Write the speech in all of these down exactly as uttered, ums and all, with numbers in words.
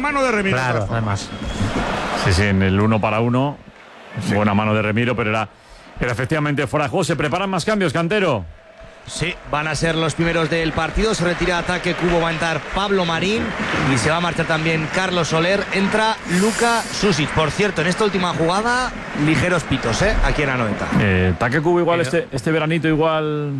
mano de Remiro. Claro, además. Sí, sí, en el uno para uno. Sí. Buena mano de Remiro, pero era, era efectivamente fuera de juego. ¿Se preparan más cambios, Cantero? Sí, van a ser los primeros del partido. Se retira ataque Cubo, va a entrar Pablo Marín y se va a marchar también Carlos Soler. Entra Luka Susic. Por cierto, en esta última jugada, ligeros pitos, ¿eh? Aquí en Anoeta. Eh, Taque Cubo igual pero, este, este veranito igual...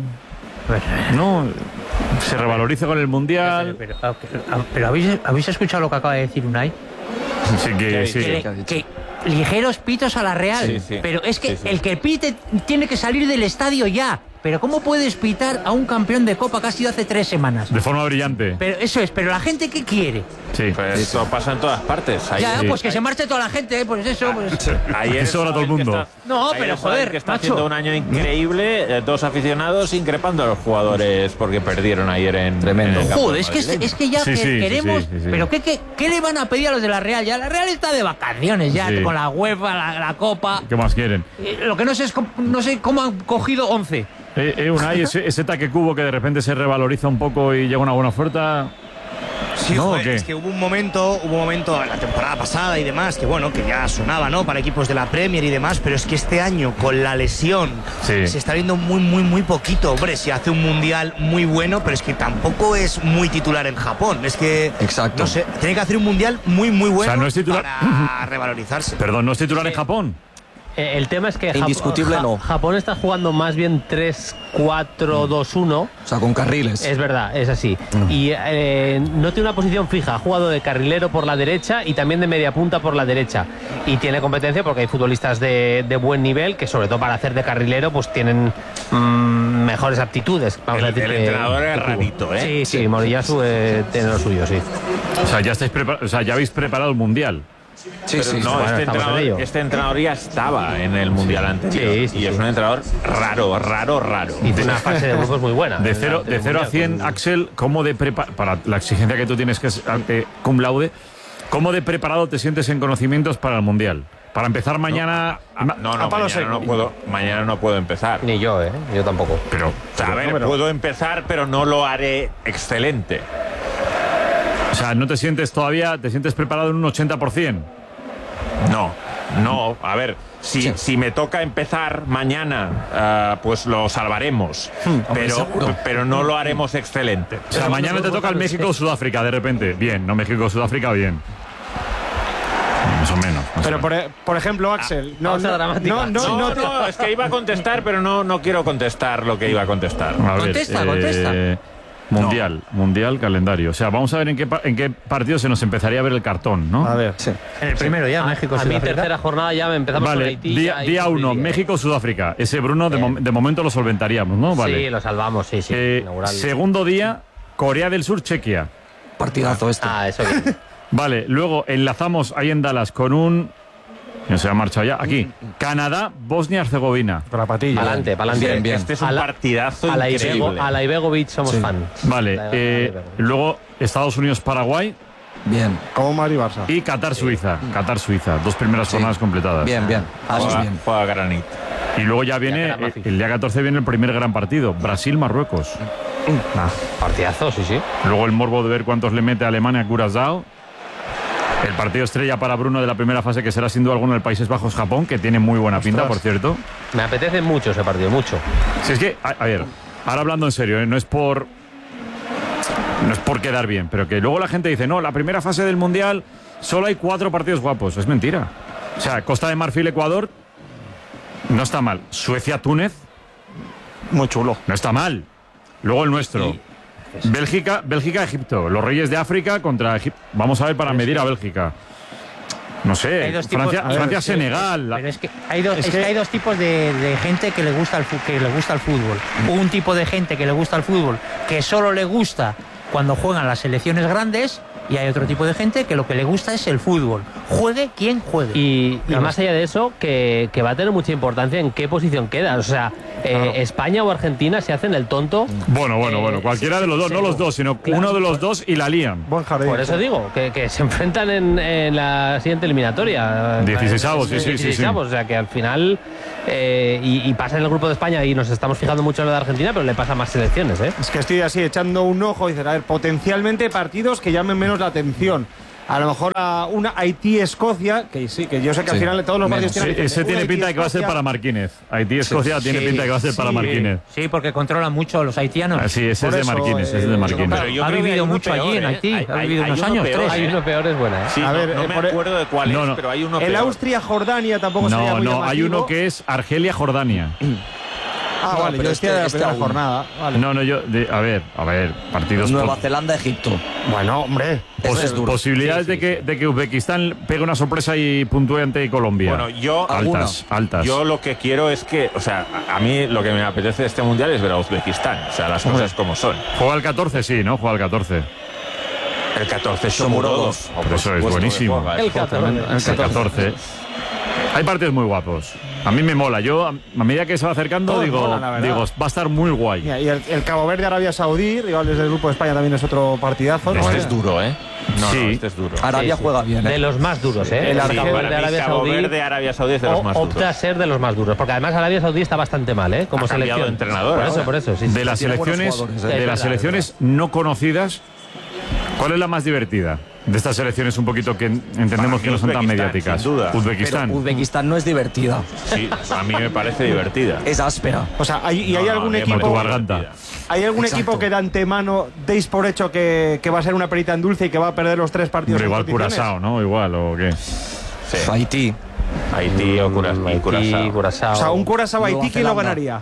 No, se revaloriza con el Mundial. Pero, pero, pero, pero ¿habéis, ¿habéis escuchado lo que acaba de decir Unai? Sí, que sí. Que, que, que ligeros pitos a la Real. Sí, sí. Pero es que sí, sí. el que pite tiene que salir del estadio ya. Pero ¿cómo puedes pitar a un campeón de Copa que ha sido hace tres semanas? De forma brillante. Pero eso es, pero la gente ¿qué quiere? Sí. Pues eso pasa en todas partes. Ahí ya, sí. pues que se marche toda la gente, ¿eh? Pues eso. Pues... Ayer eso ahora todo el mundo. Está, no, pero joder, que está macho. haciendo un año increíble. Eh, dos aficionados increpando a los jugadores porque perdieron ayer en tremendo. En el Joder, es que, es que ya sí, que sí, queremos. sí, sí, sí. Pero ¿qué, qué, ¿qué le van a pedir a los de la Real? Ya la Real está de vacaciones ya, sí. con la UEFA, la, la Copa. ¿Qué más quieren? Eh, lo que no sé es no sé cómo han cogido once. Eh, eh, Unai, ese, ese Taque Cubo que de repente se revaloriza un poco y llega una buena oferta. Sí, ¿no, joder, es que hubo un momento, hubo un momento en la temporada pasada y demás, que bueno, que ya sonaba, ¿no? Para equipos de la Premier y demás, pero es que este año, con la lesión, sí. se está viendo muy, muy, muy poquito. Hombre, se hace un mundial muy bueno, pero es que tampoco es muy titular en Japón. Es que, exacto. No sé, tiene que hacer un mundial muy, muy bueno, o sea, no es titular... para revalorizarse. Perdón, ¿no es titular sí. en Japón? Eh, el tema es que indiscutible Japón, no. Japón está jugando más bien tres cuatro dos uno. O sea, con carriles. Es verdad, es así. Mm. Y eh, no tiene una posición fija. Ha jugado de carrilero por la derecha y también de media punta por la derecha. Y tiene competencia porque hay futbolistas de, de buen nivel que, sobre todo para hacer de carrilero, pues tienen mmm, mejores aptitudes. Vamos el, a decir el que, entrenador es rarito, ¿eh? Sí, sí, sí. Moriyasu eh, tiene lo suyo, sí. O sea, ya estáis prepar- o sea, ya habéis preparado el Mundial. Sí, Pero sí, no, bueno, este, entrenador, este entrenador ya estaba en el Mundial anterior. Sí, sí, y sí. es un entrenador raro, raro, raro. Y tiene una fase de grupos muy buena. De cero, de cero a cien, Axel, ¿cómo de prepa- para la exigencia que tú tienes que es eh, cum laude, ¿cómo de preparado te sientes en conocimientos para el Mundial? Para empezar mañana... No, no, no, mañana no puedo, mañana no puedo empezar. Ni yo, ¿eh? Yo tampoco. Pero, O sea, a ver, no, pero- puedo empezar, pero no lo haré excelente. O sea, ¿no te sientes todavía, te sientes preparado en un ochenta por ciento? No, no, a ver, si, sí. si me toca empezar mañana, uh, pues lo salvaremos, pero, pero no lo haremos excelente. O sea, mañana te toca el México-Sudáfrica de repente. Bien, no México-Sudáfrica, bien. Más o menos. Más pero o por, por ejemplo, Axel, no, no, no, no, no, no, no, es que iba a contestar, pero no, no quiero contestar lo que iba a contestar. A ver, contesta, eh, contesta. Mundial, no. Mundial, calendario. O sea, vamos a ver en qué, en qué partido se nos empezaría a ver el cartón, ¿no? A ver, sí. En el primero ya, A, México, a mi Sudáfrica. tercera jornada ya empezamos con Vale, Haití. día, día uno, México, Sudáfrica. Ese Bruno, de, mom- de momento lo solventaríamos, ¿no? Vale. Sí, lo salvamos, sí, sí. Eh, segundo día, Corea del Sur, Chequia. Partidazo este. Ah, eso bien. Vale, luego enlazamos ahí en Dallas con un... No se ha marchado ya. Aquí. Canadá, Bosnia-Herzegovina. para patilla. Pa'lante, pa'lante. Bien, bien. Este es un A la- partidazo A la, increíble. Ibego, a la Ibegovic somos Sí. fan. Vale. La- la eh, Ibegovic. luego Estados Unidos-Paraguay Bien. Como Madrid Barça. y Qatar-Suiza. Qatar-Suiza. Dos primeras Sí. jornadas completadas. Bien, bien. Haces Juega, bien. juega granito. Y luego ya viene, Ya, caramba, eh, el día catorce viene el primer gran partido. Brasil-Marruecos. Partidazo, sí, sí. Luego el morbo de ver cuántos le mete a Alemania a Curazao. El partido estrella para Bruno de la primera fase, que será sin duda alguno el Países Bajos-Japón, que tiene muy buena pinta, por cierto. Me apetece mucho ese partido, mucho. Si es que, a, a ver, ahora hablando en serio, ¿eh? no es por no es por quedar bien, pero que luego la gente dice, no, la primera fase del Mundial solo hay cuatro partidos guapos. Es mentira. O sea, Costa de Marfil, Ecuador, no está mal. Suecia-Túnez, Muy chulo. no está mal. Luego el nuestro. Y- Bélgica, Bélgica-Egipto. Los Reyes de África contra Egipto. Vamos a ver para medir a Bélgica. No sé, Hay dos tipos- Francia, a ver, Francia es- Senegal. Pero es que hay dos, Es es que- que hay dos tipos de, de gente que le gusta el fu- que le gusta el fútbol. Un tipo de gente que le gusta el fútbol que solo le gusta cuando juegan las selecciones grandes, y hay otro tipo de gente que lo que le gusta es el fútbol. Juegue quien juegue. Y, y Claro. más allá de eso, que, que va a tener mucha importancia en qué posición queda. O sea, eh, España o Argentina se hacen el tonto. Bueno, bueno, Eh, bueno. Cualquiera de los dos, no los dos, sino Claro. uno de los dos y la lían. Buen jardín. Por eso digo, que, que se enfrentan en, en la siguiente eliminatoria. Dieciseisavos, sí, sí, sí, sí. Dieciseisavos, o sea que al final. eh, y, y pasa en el grupo de España y nos estamos fijando mucho en lo de Argentina, pero le pasa a más selecciones, ¿eh? Es que estoy así echando un ojo y decir, a ver, potencialmente partidos que llamen menos la atención. A lo mejor a una Haití-Escocia, que sí, que yo sé que al Sí. final de todos los Menos. partidos Sí, tienen ese una tiene pinta de que va a ser Haití-Escocia. para Marquínez. Haití-Escocia tiene Sí, pinta de que va a ser para sí. Marquínez. Sí, porque controlan mucho los haitianos. Ah, sí, ese Por es de eso, Marquínez, ese es de eh, Marquínez. Pero yo Ha creo que hay vivido uno mucho allí peor, en ¿eh? Haití, Hay- ha hay- vivido hay unos uno años, peor, tres. Hay ¿eh? uno peor, es buena, ¿eh? Sí, A no, ver, no eh, me por- acuerdo de cuál No, es, no. pero hay uno El peor. Austria-Jordania tampoco sería No, muy no, hay llamativo. uno que es Argelia-Jordania. Ah, No, vale, pero yo este- decía de la este primera aún. jornada. Vale. No, no, yo. de- a ver, a ver, partidos. Nueva po- Zelanda, Egipto. Bueno, hombre. Ese es duro. Posibilidades de, que, de que Uzbekistán pegue una sorpresa y puntúe ante Colombia. Bueno, yo, altas, altas. yo lo que quiero es que, o sea, a a mí lo que me apetece de este mundial es ver a Uzbekistán. O sea, las cosas como son. Juega el catorce, sí, ¿no? Juega el catorce. El catorce Shomurodov. Shomurodov. Eso es buenísimo. El catorce. El catorce. Hay partidos muy guapos. A mí me mola. Yo, a a medida que se va acercando, Todos digo, molan, la verdad. digo, va a estar muy guay. Mira, y el, el Cabo Verde, Arabia Saudí, rivales del grupo de España, también es otro partidazo. ¿no? Este es duro, ¿eh? No, Sí. no, este es duro. Arabia Sí, sí. juega bien, De ¿eh? los más duros, ¿eh? El El Arabia- Cabo Para Verde, mí, Arabia Cabo Saudí Verde, Arabia Saudí es de los o- más opta a duros. ser de los más duros, porque además Arabia Saudí está bastante mal, ¿eh? Como Ha cambiado selección. de entrenador Por eso, ahora. por eso, sí. sí. De las tiene buenos selecciones, jugadores, ¿eh? de Es las verdad, selecciones no conocidas, ¿cuál es la más divertida? De estas selecciones un poquito que entendemos mí que no son tan Uzbekistán, mediáticas. sin duda. Uzbekistán. Pero Uzbekistán no es divertida. Sí, a mí me parece divertida. Es áspera. O sea, hay, ¿y hay No, algún no, equipo? Como tu me parece garganta. divertida. ¿Hay algún Exacto. equipo que de antemano deis por hecho que, que va a ser una perita en dulce y que va a perder los tres partidos? Hombre, en igual competiciones? Curazao, ¿no? Igual, ¿o qué? Sí. Haití. Haití o Cura- y Haití, Curazao. Curazao. O sea, un Curazao Haití, Nueva ¿quién lo Zelanda. ganaría?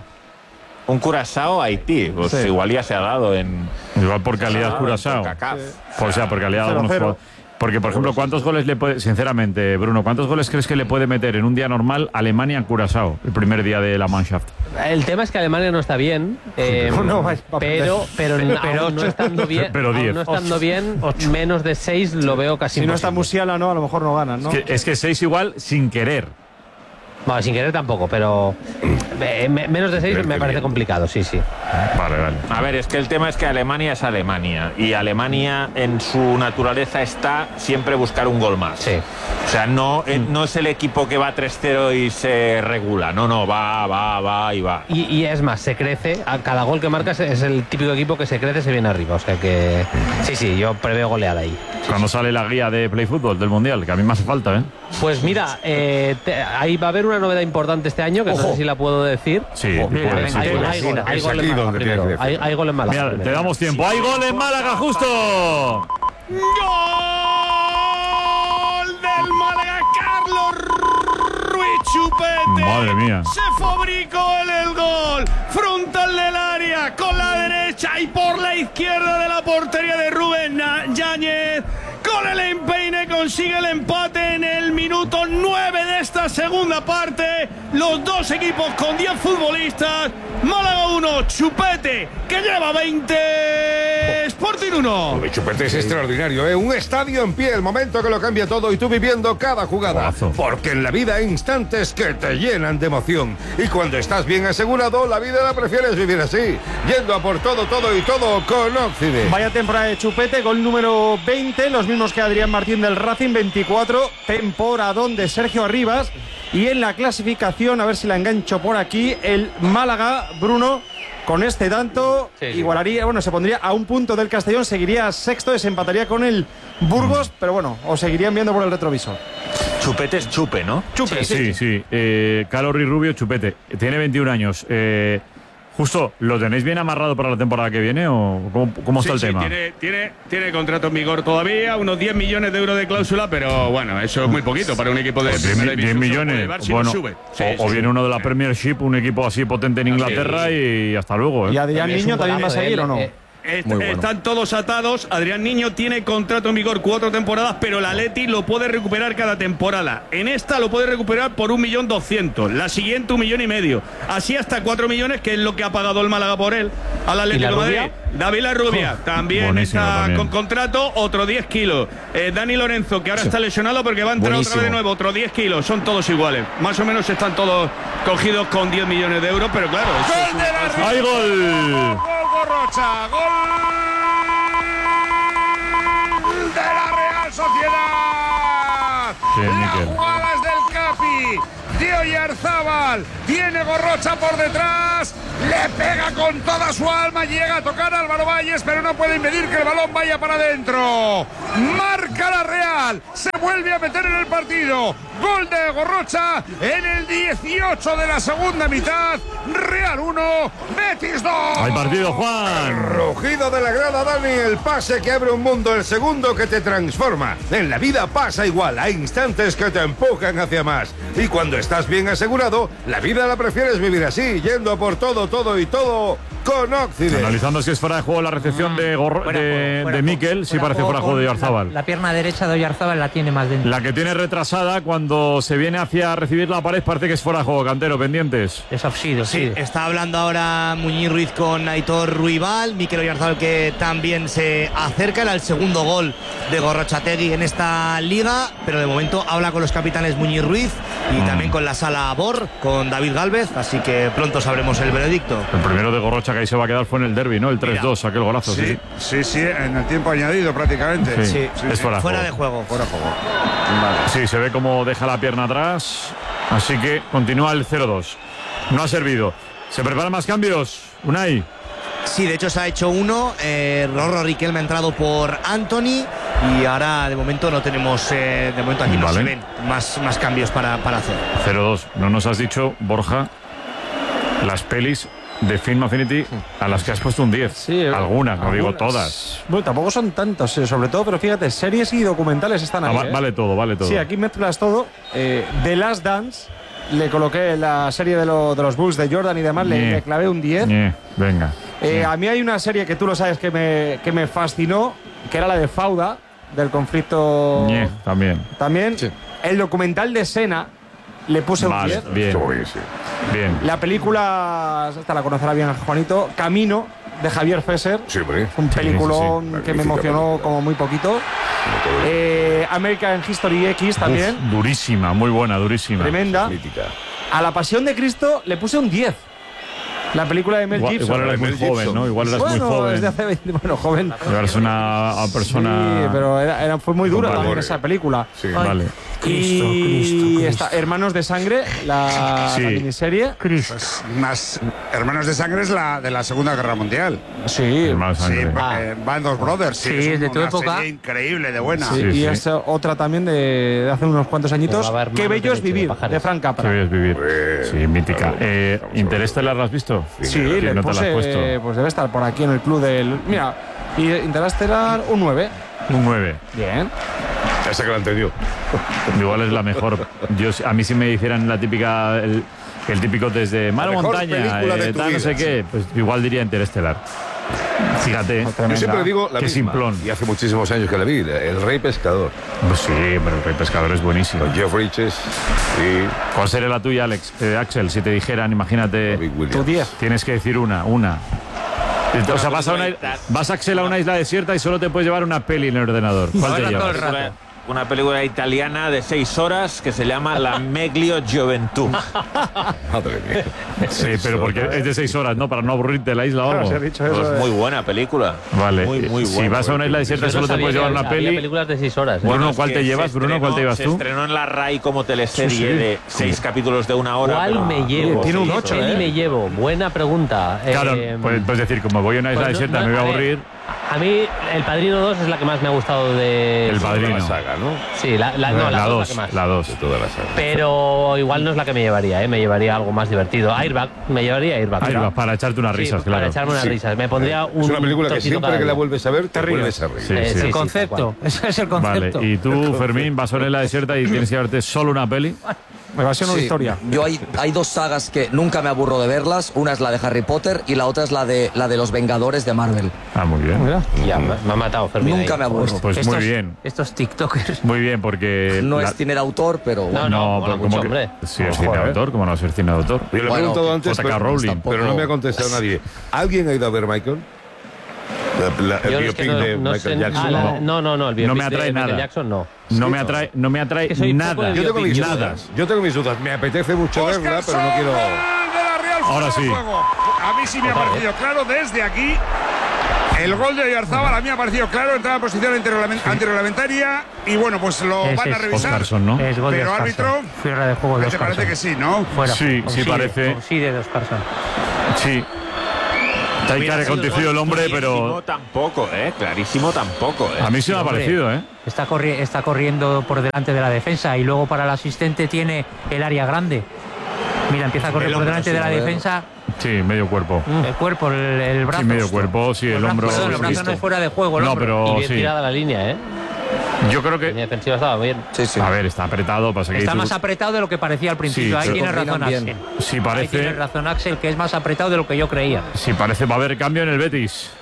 Un Curazao Haití. Pues Sí. igual ya se ha dado en. Igual por calidad Ah, Curazao. en CONCACAF. O sea, por calidad de Cero, algunos cero. jugadores. Porque, por ejemplo, ¿cuántos goles le puede, sinceramente, Bruno, cuántos goles crees que le puede meter en un día normal Alemania a Curazao, el primer día de la Mannschaft? El tema es que Alemania no está bien, eh, No, no, va a pero, pero, perder. pero aún no estando bien, Pero aún diez. no estando bien, menos de seis lo veo casi Si no está imposible. Musiala, no, a lo mejor no ganan, ¿no? Es que, es que seis igual sin querer. Bueno, sin querer tampoco, pero eh, me- menos de seis Pero me qué parece bien. complicado, sí, sí. Vale, vale. A ver, es que el tema es que Alemania es Alemania y Alemania en su naturaleza está siempre buscar un gol más. Sí. O sea, no, eh, no es el equipo que va tres cero y se regula. No, no, va, va, va y va. Y, y es más, se crece, a cada gol que marcas es el típico equipo que se crece, se viene arriba. O sea que sí, sí, yo preveo goleada ahí. Cuando sale la guía de Play Fútbol del Mundial, que a mí me hace falta, ¿eh? Pues mira, eh, te- ahí va a haber una novedad importante este año, que no sé si la puedo decir. Sí, Ojo, puede, hay, sí, hay- puede. hay gol- hay Es gol en aquí Málaga donde primero. tiene que Hay, hay gol en Málaga. Mira, primero. te damos tiempo. ¡Hay gol en Málaga, justo! ¡Gol del Málaga, Carlos Ruiz Chupete! Madre mía. Se fabricó el, el gol, frontal del área, con la derecha y por la izquierda de la portería de Rubén Na- Yáñez. Con el empeine consigue el empate en el minuto nueve de esta segunda parte. Los dos equipos con diez futbolistas. Málaga uno, Chupete, que lleva veinte, Sporting uno. Lo de Chupete es extraordinario, ¿eh? Un estadio en pie, el momento que lo cambia todo y tú viviendo cada jugada. Golazo. Porque en la vida hay instantes que te llenan de emoción. Y cuando estás bien asegurado, la vida la prefieres vivir así. Yendo a por todo, todo y todo con Occident. Vaya temporada de Chupete, gol número veinte, los mismos que Adrián Martín del Racing, veinticuatro, temporadón de Sergio Arribas. Y en la clasificación, a ver si la engancho por aquí, el Málaga, Bruno, con este tanto, Sí, sí. igualaría, bueno, se pondría a un punto del Castellón, seguiría sexto, desempataría con el Burgos, pero bueno, os seguirían viendo por el retrovisor. Chupete es chupe, ¿no? Chupe, Sí, sí. Eh, Calorri Rubio, Chupete. Tiene veintiún años. Eh, justo, ¿lo tenéis bien amarrado para la temporada que viene o cómo, cómo está Sí, el sí, tema? tiene, tiene, tiene contrato en vigor todavía, unos diez millones de euros de cláusula, pero bueno, eso es muy poquito para un equipo de Pues primera diez, división. diez Se lo puede millones. llevar si Bueno, no sube. Sí, o, o sí, viene sí. uno de la Premiership, un equipo así potente en Inglaterra y hasta luego. ¿eh? ¿Y Adrián Es un Niño también va a golazo, seguir eh, o no? eh, Est- Muy bueno. Están todos atados. Adrián Niño tiene contrato en vigor cuatro temporadas, pero el Atleti lo puede recuperar cada temporada. En esta lo puede recuperar por un millón doscientos. La siguiente un millón y medio. Así hasta cuatro millones, que es lo que ha pagado el Málaga por él al Atlético de Madrid. Rubia? David La Rubia también buenísimo está también. con contrato, otro diez kilos. Eh, Dani Lorenzo, que ahora está lesionado porque va a entrar Buenísimo. otra vez de nuevo, otro diez kilos. Son todos iguales. Más o menos están todos cogidos con diez millones de euros, pero claro. eso es un- ¡Hay gol! Gol Gorrocha, gol de la Real Sociedad. Sí, la Miquel. jugada es del Capi. de Oyarzábal. Tiene Gorrocha por detrás. Le pega con toda su alma. Llega a tocar a Álvaro Valles, pero no puede impedir que el balón vaya para adentro. Marca la Real. Se vuelve a meter en el partido. Gol de Gorrocha en el dieciocho de la segunda mitad. Real uno, Betis dos. Hay partido, Juan. Rugido de la grada, Dani. El pase que abre un mundo, el segundo que te transforma. En la vida pasa igual. Hay instantes que te empujan hacia más. Y cuando estás bien asegurado, la vida la prefieres vivir así, yendo a por todo, todo y todo con Occident. Analizando si es fuera de juego la recepción de, Gorro, Fuera de, juego, fuera de juego. Mikel, sí Fuera parece juego fuera de juego de con Oyarzábal. La, la pierna derecha de Oyarzábal la tiene más dentro. La que tiene retrasada cuando se viene hacia recibir la pared parece que es fuera de juego, Cantero, pendientes. Es offside, Sí, offside. está hablando ahora Muñiz Ruiz con Aitor Ruibal. Mikel Oyarzábal que también se acerca. Era el segundo gol de Gorrochategui en esta liga, pero de momento habla con los capitanes Muñiz Ruiz y Mm. también con la sala Bor, con David Gálvez, así que pronto sabremos el veredicto. El primero de Gorrocha que ahí se va a quedar fue en el derbi, ¿no? El tres dos, aquel golazo. Sí, sí, sí, en el tiempo añadido prácticamente. Sí, Sí, es fuera, fuera de de juego. juego. Fuera juego. Sí, se ve como deja la pierna atrás. Así que continúa el cero dos. No ha servido. ¿Se preparan más cambios? Unai. Sí, de hecho se ha hecho uno. Eh, Rorro Riquelme ha entrado por Anthony y ahora de momento no tenemos, eh, de momento aquí no Vale. se ven más, más cambios para, para hacer. cero dos. No nos has dicho, Borja, las pelis de Film Affinity a las que has puesto un diez. Sí, algunas, no digo algunas. todas. Bueno, tampoco son tantos, eh, sobre todo, pero fíjate, series y documentales están Ah, ahí. va- eh. vale todo, vale todo. Sí, aquí mezclas todo. Eh, The Last Dance, le coloqué la serie de, lo- de los Bulls de Jordan y demás, le, Ñe. le clavé un diez. Ñe, venga. Eh, a mí hay una serie que tú lo sabes que me, que me fascinó, que era la de Fauda, del conflicto. Ñe, también. También el documental de Sena le puse un Vale, diez. bien. Bien. La película, esta la conocerá bien Juanito, Camino, de Javier Fesser. Sí, hombre. Un peliculón sí, sí. que me Magnífica emocionó película. como muy poquito. Eh, American History X también, Uf, durísima, muy buena, durísima. tremenda. Mítica. A La Pasión de Cristo le puse un diez. La película de Mel Igual, Gibson. igual eras muy Mel joven, Gibson. ¿no? Igual eras bueno, muy joven. desde hace veinte, bueno, joven. Eras una persona. Sí, pero era, era- fue muy dura Vale. también esa película. Sí. Vale. y está Hermanos de Sangre, la, Sí. la miniserie. Pues más Hermanos de Sangre es la de la Segunda Guerra Mundial. Sí, Hermano Sí, sangre. eh, Band of Brothers. Sí, Sí, es es de una tu época. serie increíble, de buena. sí, Sí, y sí. es otra también de, de hace unos cuantos añitos. Jugaba Hermanos Qué bello es de Leche, de vivir, Pajares. de Frank Que Capra. debes vivir. Sí, mítica. Eh, ¿Interestelar la has visto? Sí, ¿Quién le no te la has puse, puesto? pues debe estar por aquí en el club del. Mira, y Interestelar un nueve. Un nueve. Bien. Esa que la entendió. Igual es la mejor. Yo, a mí si me hicieran la típica, el, el típico desde Mar mejor Montaña, película de eh, tu tal, no sé vida, qué, pues igual diría Interestelar. Fíjate. Yo siempre digo la Qué misma. simplón. Y hace muchísimos años que la vi. El Rey Pescador. Pues sí, pero el Rey Pescador es buenísimo. Con Jeff Bridges y ¿Cuál sería la tuya, Alex? Eh, Axel, si te dijeran, imagínate, Big Williams. Tu diez. tienes que decir una, una. O sea, vas a, una, vas Axel a una isla desierta y solo te puedes llevar una peli en el ordenador. ¿Cuál te Habla todo el llevas? rato. Una película italiana de seis horas que se llama La Meglio Gioventù. Madre mía. Sí, pero porque es de seis horas, ¿no? Para no aburrirte de la isla o Claro, algo. se ha dicho eso. Pues de- muy buena película. Vale. Muy, muy si buena. vas a una isla desierta Yo no solo te sabía puedes que llevar una había peli. películas de seis horas. ¿eh? Bueno, es ¿cuál que te se llevas, Bruno? ¿Cuál te estrenó- llevas se tú? estrenó en la RAI como teleserie Sí, sí. de seis capítulos de una hora. ¿Cuál pero- me llevo? tiene un ¿Qué ocho, peli ¿eh? me llevo? Buena pregunta. Claro, Eh, puedes, puedes decir, como voy a una isla pues no- desierta no- me voy a ver, aburrir. A mí, El Padrino dos es la que más me ha gustado de. El Padrino. La saga, ¿no? Sí, la, la, no, la, la dos, dos, la que más. la dos. De toda la saga. Pero igual no es la que me llevaría, ¿eh? Me llevaría algo más divertido. Airbag, me llevaría Airbag. Ahí va, para echarte unas Sí, risas, para claro. echarme unas Sí. risas. Me pondría un. Es una película que trocito siempre cada que la día. vuelves a ver te ríes. vuelves a reír. Sí, Eh, sí. sí, El sí, concepto, ese es el Vale, concepto. y tú, Fermín, vas a una isla desierta y tienes que verte solo una peli. Evasión o Sí, historia. Yo hay, hay dos sagas que nunca me aburro de verlas. Una es la de Harry Potter y la otra es la de, la de los Vengadores de Marvel. Ah, muy bien. Mira. Ya, me, me ha matado Fermín. Nunca ahí. me aburro. Pues estos, muy bien. Estos TikTokers. Muy bien, porque. No la- es cine de autor, pero No, bueno. no, mola pero mucho, como que- hombre. Sí, es Joder. cine de autor, ¿cómo no ser cine de autor? Yo le he Bueno, preguntado antes, J K. pero, Rowling. pero no me ha contestado nadie. ¿Alguien ha ido a ver Michael? La- la- el Yo es biopic que no, de no Michael sé- Jackson. ah, la- no, no, no, el No me biopic atrae de Michael nada. Jackson no. No me atrae, no me atrae Que soy poco nada. de Yo tengo mis Nada. dudas. Yo tengo mis dudas. Me apetece mucho verla, pero no quiero. Gol de la Real Ahora fuera de sí. juego. A mí sí me ha parecido claro desde aquí. El gol de Oyarzábal a mí me ha parecido claro, entraba en posición antirreglamentaria, antirreglamentaria y bueno, pues lo Es- van a es revisar. Oscarson, ¿no? Es gol de Pero Oscarson. árbitro, Fuera de juego de ¿te parece Oscarson. que sí, no? Fuera. Sí, sí, Coincide, parece. coincide de Oscarson. Sí. Está ahí cara contigo el hombre, pero Clarísimo tampoco, ¿eh? Clarísimo tampoco, ¿eh? a mí sí me ha Hombre, parecido, ¿eh? Está, corri- está corriendo por delante de la defensa y luego para el asistente tiene el área grande. Mira, empieza a correr El por hombro, delante sí, de la a ver. defensa. Sí, medio cuerpo. El cuerpo, el, el brazo. Sí, medio cuerpo, sí, el brazo, hombro. perdón, el sí. brazo no es fuera de juego, el No, hombro. pero Y bien sí. tirada la línea, ¿eh? Yo creo La línea que. defensiva estaba bien. Sí, sí. A ver, está apretado. Pasa que Está tú- más apretado de lo que parecía al principio. Sí, Ahí pero tiene razón combinan bien. Axel. Sí, Ahí parece. tiene razón Axel, que es más apretado de lo que yo creía. Sí, parece. Va a haber cambio en el Betis.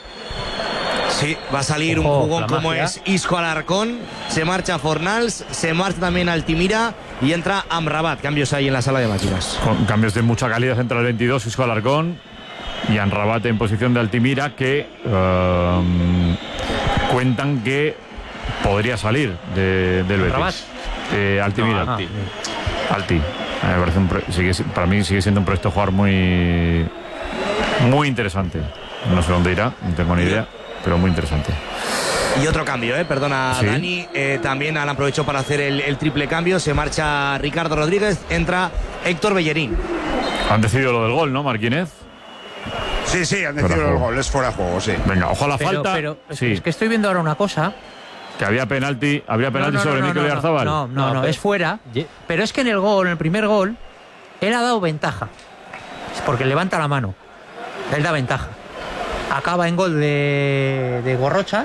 Sí, va a salir Ojo, un jugón la como magia. es Isco Alarcón, se marcha Fornals, se marcha también Altimira y entra Amrabat. Cambios ahí en la sala de máquinas. Con cambios de mucha calidad entre el veintidós, Isco Alarcón y Anrabat en posición de Altimira, que um, cuentan que podría salir de- del ¿Amrabat? Betis. Eh, Altimira. No, Alti. Alti. Me parece un pro- sigue si- para mí sigue siendo un proyecto jugar muy, muy interesante. No sé dónde irá, no tengo ni idea, pero muy interesante. Y otro cambio, ¿eh? Perdona, Sí. Dani. Eh, también han aprovechado para hacer el, el triple cambio. Se marcha Ricardo Rodríguez, entra Héctor Bellerín. Han decidido lo del gol, ¿no, Marquínez? Sí, sí, han Fuera decidido de el juego. gol, es fuera de juego, sí. Venga, ojo a la Pero, falta. pero es- sí, es que estoy viendo ahora una cosa. que había penalti, habría penalti No, no, sobre no, Mikel no, Oyarzabal. No, no, no, No, pero- es fuera. Ye- Pero es que en el gol, en el primer gol, él ha dado ventaja. Es porque levanta la mano. Él da ventaja. Acaba en gol de, de Gorrocha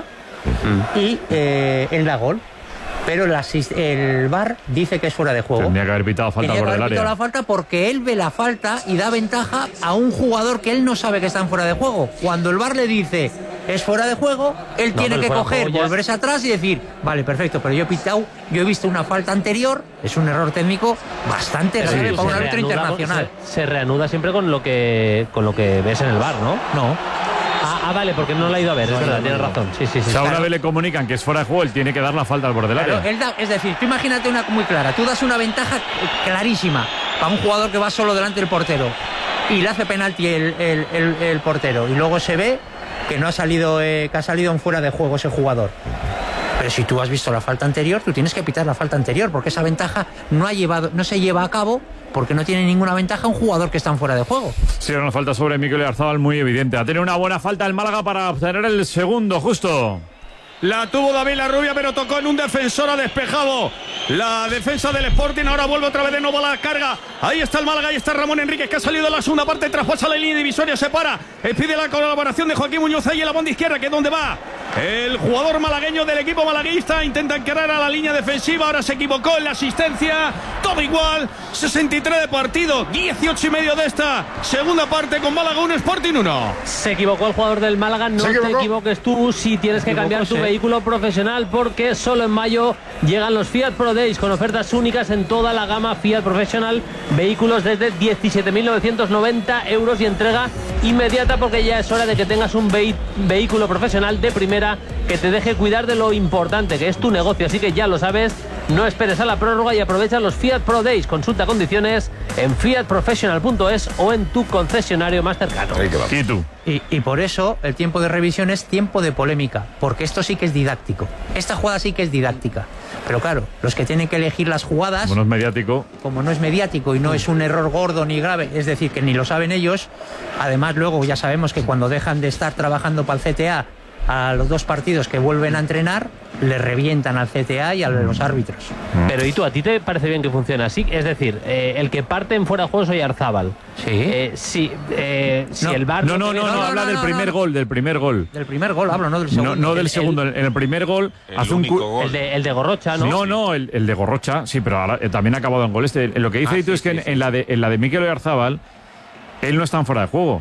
y eh, él da gol. Pero el, asist- el V A R dice que es fuera de juego. Tendría que haber pitado falta Tenía que por haber del pitado área. la falta porque él ve la falta y da ventaja a un jugador que él no sabe que está en fuera de juego. Cuando el V A R le dice es fuera de juego, él No, tiene pero que fuera de coger, juego ya- volverse atrás y decir, vale, perfecto, pero yo he pitado, yo he visto una falta anterior, es un error técnico bastante Pero grave se para un árbitro reanuda con- internacional. Se, se reanuda siempre con lo que con lo que ves en el bar, ¿no? No. Ah, ah, vale, porque no lo ha ido a ver, es verdad, tienes razón. Sí, sí, O sí. sea, una claro. vez le comunican que es fuera de juego, él tiene que dar la falta al borde del Claro, área. él da- es decir, tú imagínate una muy clara, tú das una ventaja clarísima para un jugador que va solo delante del portero y le hace penalti el, el- el- el portero y luego se ve que no ha salido, eh, que ha salido en fuera de juego ese jugador. Pero si tú has visto la falta anterior, tú tienes que pitar la falta anterior, porque esa ventaja no ha llevado, no se lleva a cabo porque no tiene ninguna ventaja un jugador que está en fuera de juego. Sí, era una falta sobre Mikel Oyarzabal muy evidente. Ha tenido una buena falta el Málaga para obtener el segundo, justo. La tuvo David La Rubia, pero tocó en un defensor, ha despejado la defensa del Sporting. Ahora vuelve otra vez de nuevo a la carga. Ahí está el Málaga, ahí está Ramón Enríquez, que ha salido de la segunda parte, traspasa la línea divisoria, se para. Eh, Pide la colaboración de Joaquín Muñoz ahí en la banda izquierda, que es donde va el jugador malagueño del equipo malaguista. Intenta encarar a la línea defensiva, ahora se equivocó en la asistencia. Todo igual, sesenta y tres de partido, dieciocho y medio de esta segunda parte con Málaga uno, Sporting uno. Se equivocó el jugador del Málaga, no Se te equivocó. equivoques tú si tienes que cambiar tu Equivocóse. vehículo profesional, porque solo en mayo llegan los Fiat Pro Days con ofertas únicas en toda la gama Fiat Professional, vehículos desde diecisiete mil novecientos noventa euros y entrega inmediata, porque ya es hora de que tengas un vehi- vehículo profesional de primera que te deje cuidar de lo importante que es tu negocio, así que ya lo sabes, no esperes a la prórroga y aprovecha los Fiat Pro Days. Consulta condiciones en fiat professional punto es o en tu concesionario más cercano. ¿Y tú? Y, y por eso el tiempo de revisión es tiempo de polémica, porque esto sí que es didáctico. Esta jugada sí que es didáctica. Pero claro, los que tienen que elegir las jugadas, Bueno, es mediático. como no es mediático y no es un error gordo ni grave, es decir, que ni lo saben ellos, además luego ya sabemos que cuando dejan de estar trabajando para el C T A, a los dos partidos que vuelven a entrenar, le revientan al C T A y a los árbitros. Pero ¿y tú, a ti te parece bien que funcione así? Es decir, eh, el que parte en fuera de juego es Oyarzábal. Sí. Eh, si eh, si No, el V A R No, no, no, no, no, habla no, del no, primer no. gol, del primer gol. Del primer gol hablo, no del segundo. No, no del El- segundo. En el primer gol El hace un único cu- gol. El de, el de Gorrocha, ¿no? No, no, el, el de Gorrocha, sí, pero ahora, eh, también ha acabado en gol este. Lo que dice Ah, Itu sí, es que sí, en, sí. en la de en la de Mikel Oyarzabal, él no está en fuera de juego.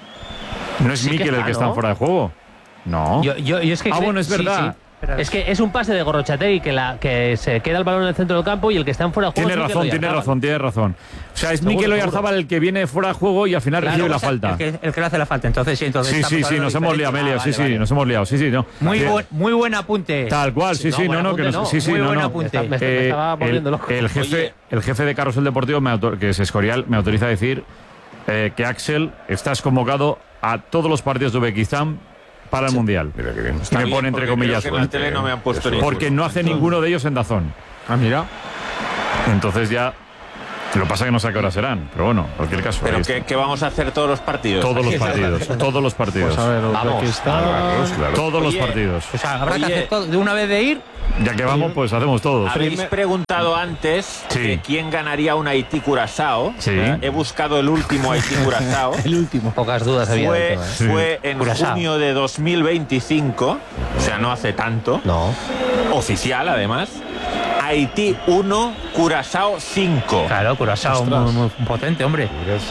No es Sí que Mikel el está, que está ¿no? en fuera de juego. No. Yo, yo, yo es que Ah, cre- bueno, es sí, verdad. sí. Es que es un pase de Gorrochategui que, la, que se queda el balón en el centro del campo y el que está en fuera de juego Tiene es Mikel razón, tiene Oyarzabal. razón, tiene razón. O sea, es Seguro, Mikel seguro. Oyarzabal el que viene fuera de juego y al final Claro, recibe la o sea, falta. El que, el que le hace la falta, entonces sí, entonces Sí, estamos sí, sí, hablando nos hemos liado, diferente. Amelia, Ah, sí, vale, sí, vale. nos hemos liado, sí, sí, no. Muy, Eh, buen, muy buen apunte. Tal cual, sí, No, sí, buen no, no, que apunte nos, no, sí, sí, muy no, buen no. apunte. Me, está- me Eh, estaba volviendo el, loco. el jefe, Oye, el jefe de Carrusel Deportivo, me autor- que es Escorial, me autoriza a decir eh, que Axel, estás convocado a todos los partidos de Uzbekistán para el Sí. Mundial. Mira qué bien. Y Está me bien, pone entre porque comillas creo que en la suerte. tele no me han puesto ninguno. Porque no hace ninguno de ellos en Dazón. Ah, mira. Entonces ya. Lo que pasa es que no sé a qué hora serán, pero bueno, en cualquier caso. Pero ahí ¿qué, está. qué vamos a hacer todos los partidos? Todos los Aquí está. partidos, todos los partidos. Pues a ver, Vamos. Uzbekistán. Todos los Oye, partidos. O sea, habrá Oye. que hacer todo de una vez de ir. Ya que vamos, pues hacemos todos. Habéis preguntado antes Sí. de quién ganaría un Haití-Curazao. Sí. Eh, He buscado el último Haití-Curazao. El último. Pocas dudas había. de Fue, todo, ¿eh? Sí. fue en Curazao. junio de dos mil veinticinco, o sea, no hace tanto. No. Oficial, además. Haití uno, Curazao cinco. Claro, Curazao, muy, muy potente, hombre.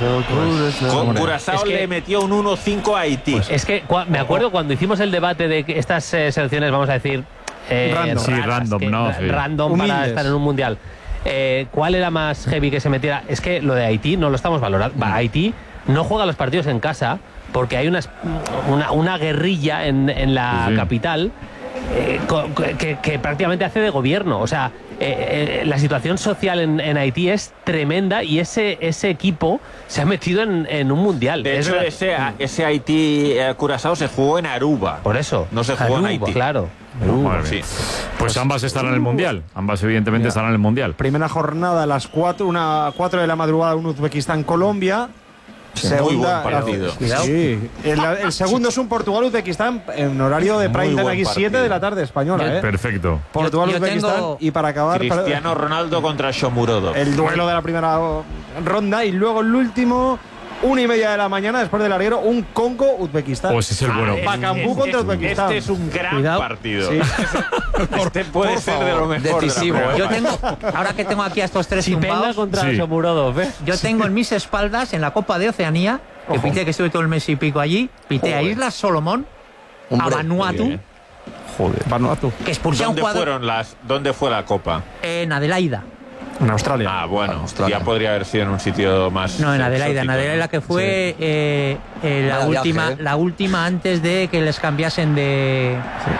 Con Curazao Es que- le metió un uno cinco a Haití. Es que cua- me acuerdo cuando hicimos el debate de que estas eh, selecciones, vamos a decir. eh, Random. Sí, raras, random, que- ¿no? ra- Sí. Random Humildes. para estar en un mundial. Eh, ¿Cuál era más heavy que se metiera? Es que lo de Haití no lo estamos valorando. Va, Haití no juega los partidos en casa porque hay una, una, una guerrilla en, en la Sí, sí. capital eh, co- que, que prácticamente hace de gobierno. O sea, eh, eh, la situación social en, en Haití es tremenda y ese, ese equipo se ha metido en, en un mundial. De Es hecho, verdad- ese, ese Haití-Curazao se jugó en Aruba. Por eso. No se jugó en Aruba, Haití. Claro. Madre Sí. mía. Pues ambas estarán en el Mundial. Ambas, evidentemente, estarán en el Mundial. Primera jornada a las cuatro, una cuatro de la madrugada, un Uzbekistán-Colombia. Muy buen partido. Sí. El, el segundo es un Portugal-Uzbekistán en horario de Muy prime time buen aquí, partido. siete de la tarde española. ¿eh? Perfecto. Portugal-Uzbekistán. Yo tengo- Y para acabar, Cristiano Ronaldo contra Shomurodov. el duelo de la primera ronda. Y luego el último, una y media de la mañana, después del larguero, un Congo-Uzbekistán. Pues es el bueno. Bacambú Este contra es- Uzbekistán. Este es un gran Cuidado. partido. Sí. Este puede ser de lo mejor. Decisivo, de la ¿eh? Yo primera tengo, ahora que tengo aquí a estos tres Chipenda tumbados, contra Sí. Shomurodov, ¿eh? yo tengo en mis espaldas, en la Copa de Oceanía, que pité que estuve todo el mes y pico allí, pité a Islas Solomón, a Hombre, Vanuatu, bien. Vanuatu. que expulsé a un ¿Dónde jugador fueron las? ¿Dónde fue la copa? en Adelaida. En Australia. Ah, bueno, Australia. ya podría haber sido en un sitio más. No, en Adelaida, en exótico, Adelaida ¿no? que fue eh, eh, la Vaya viaje, última, ¿eh? la última antes de que les cambiasen de,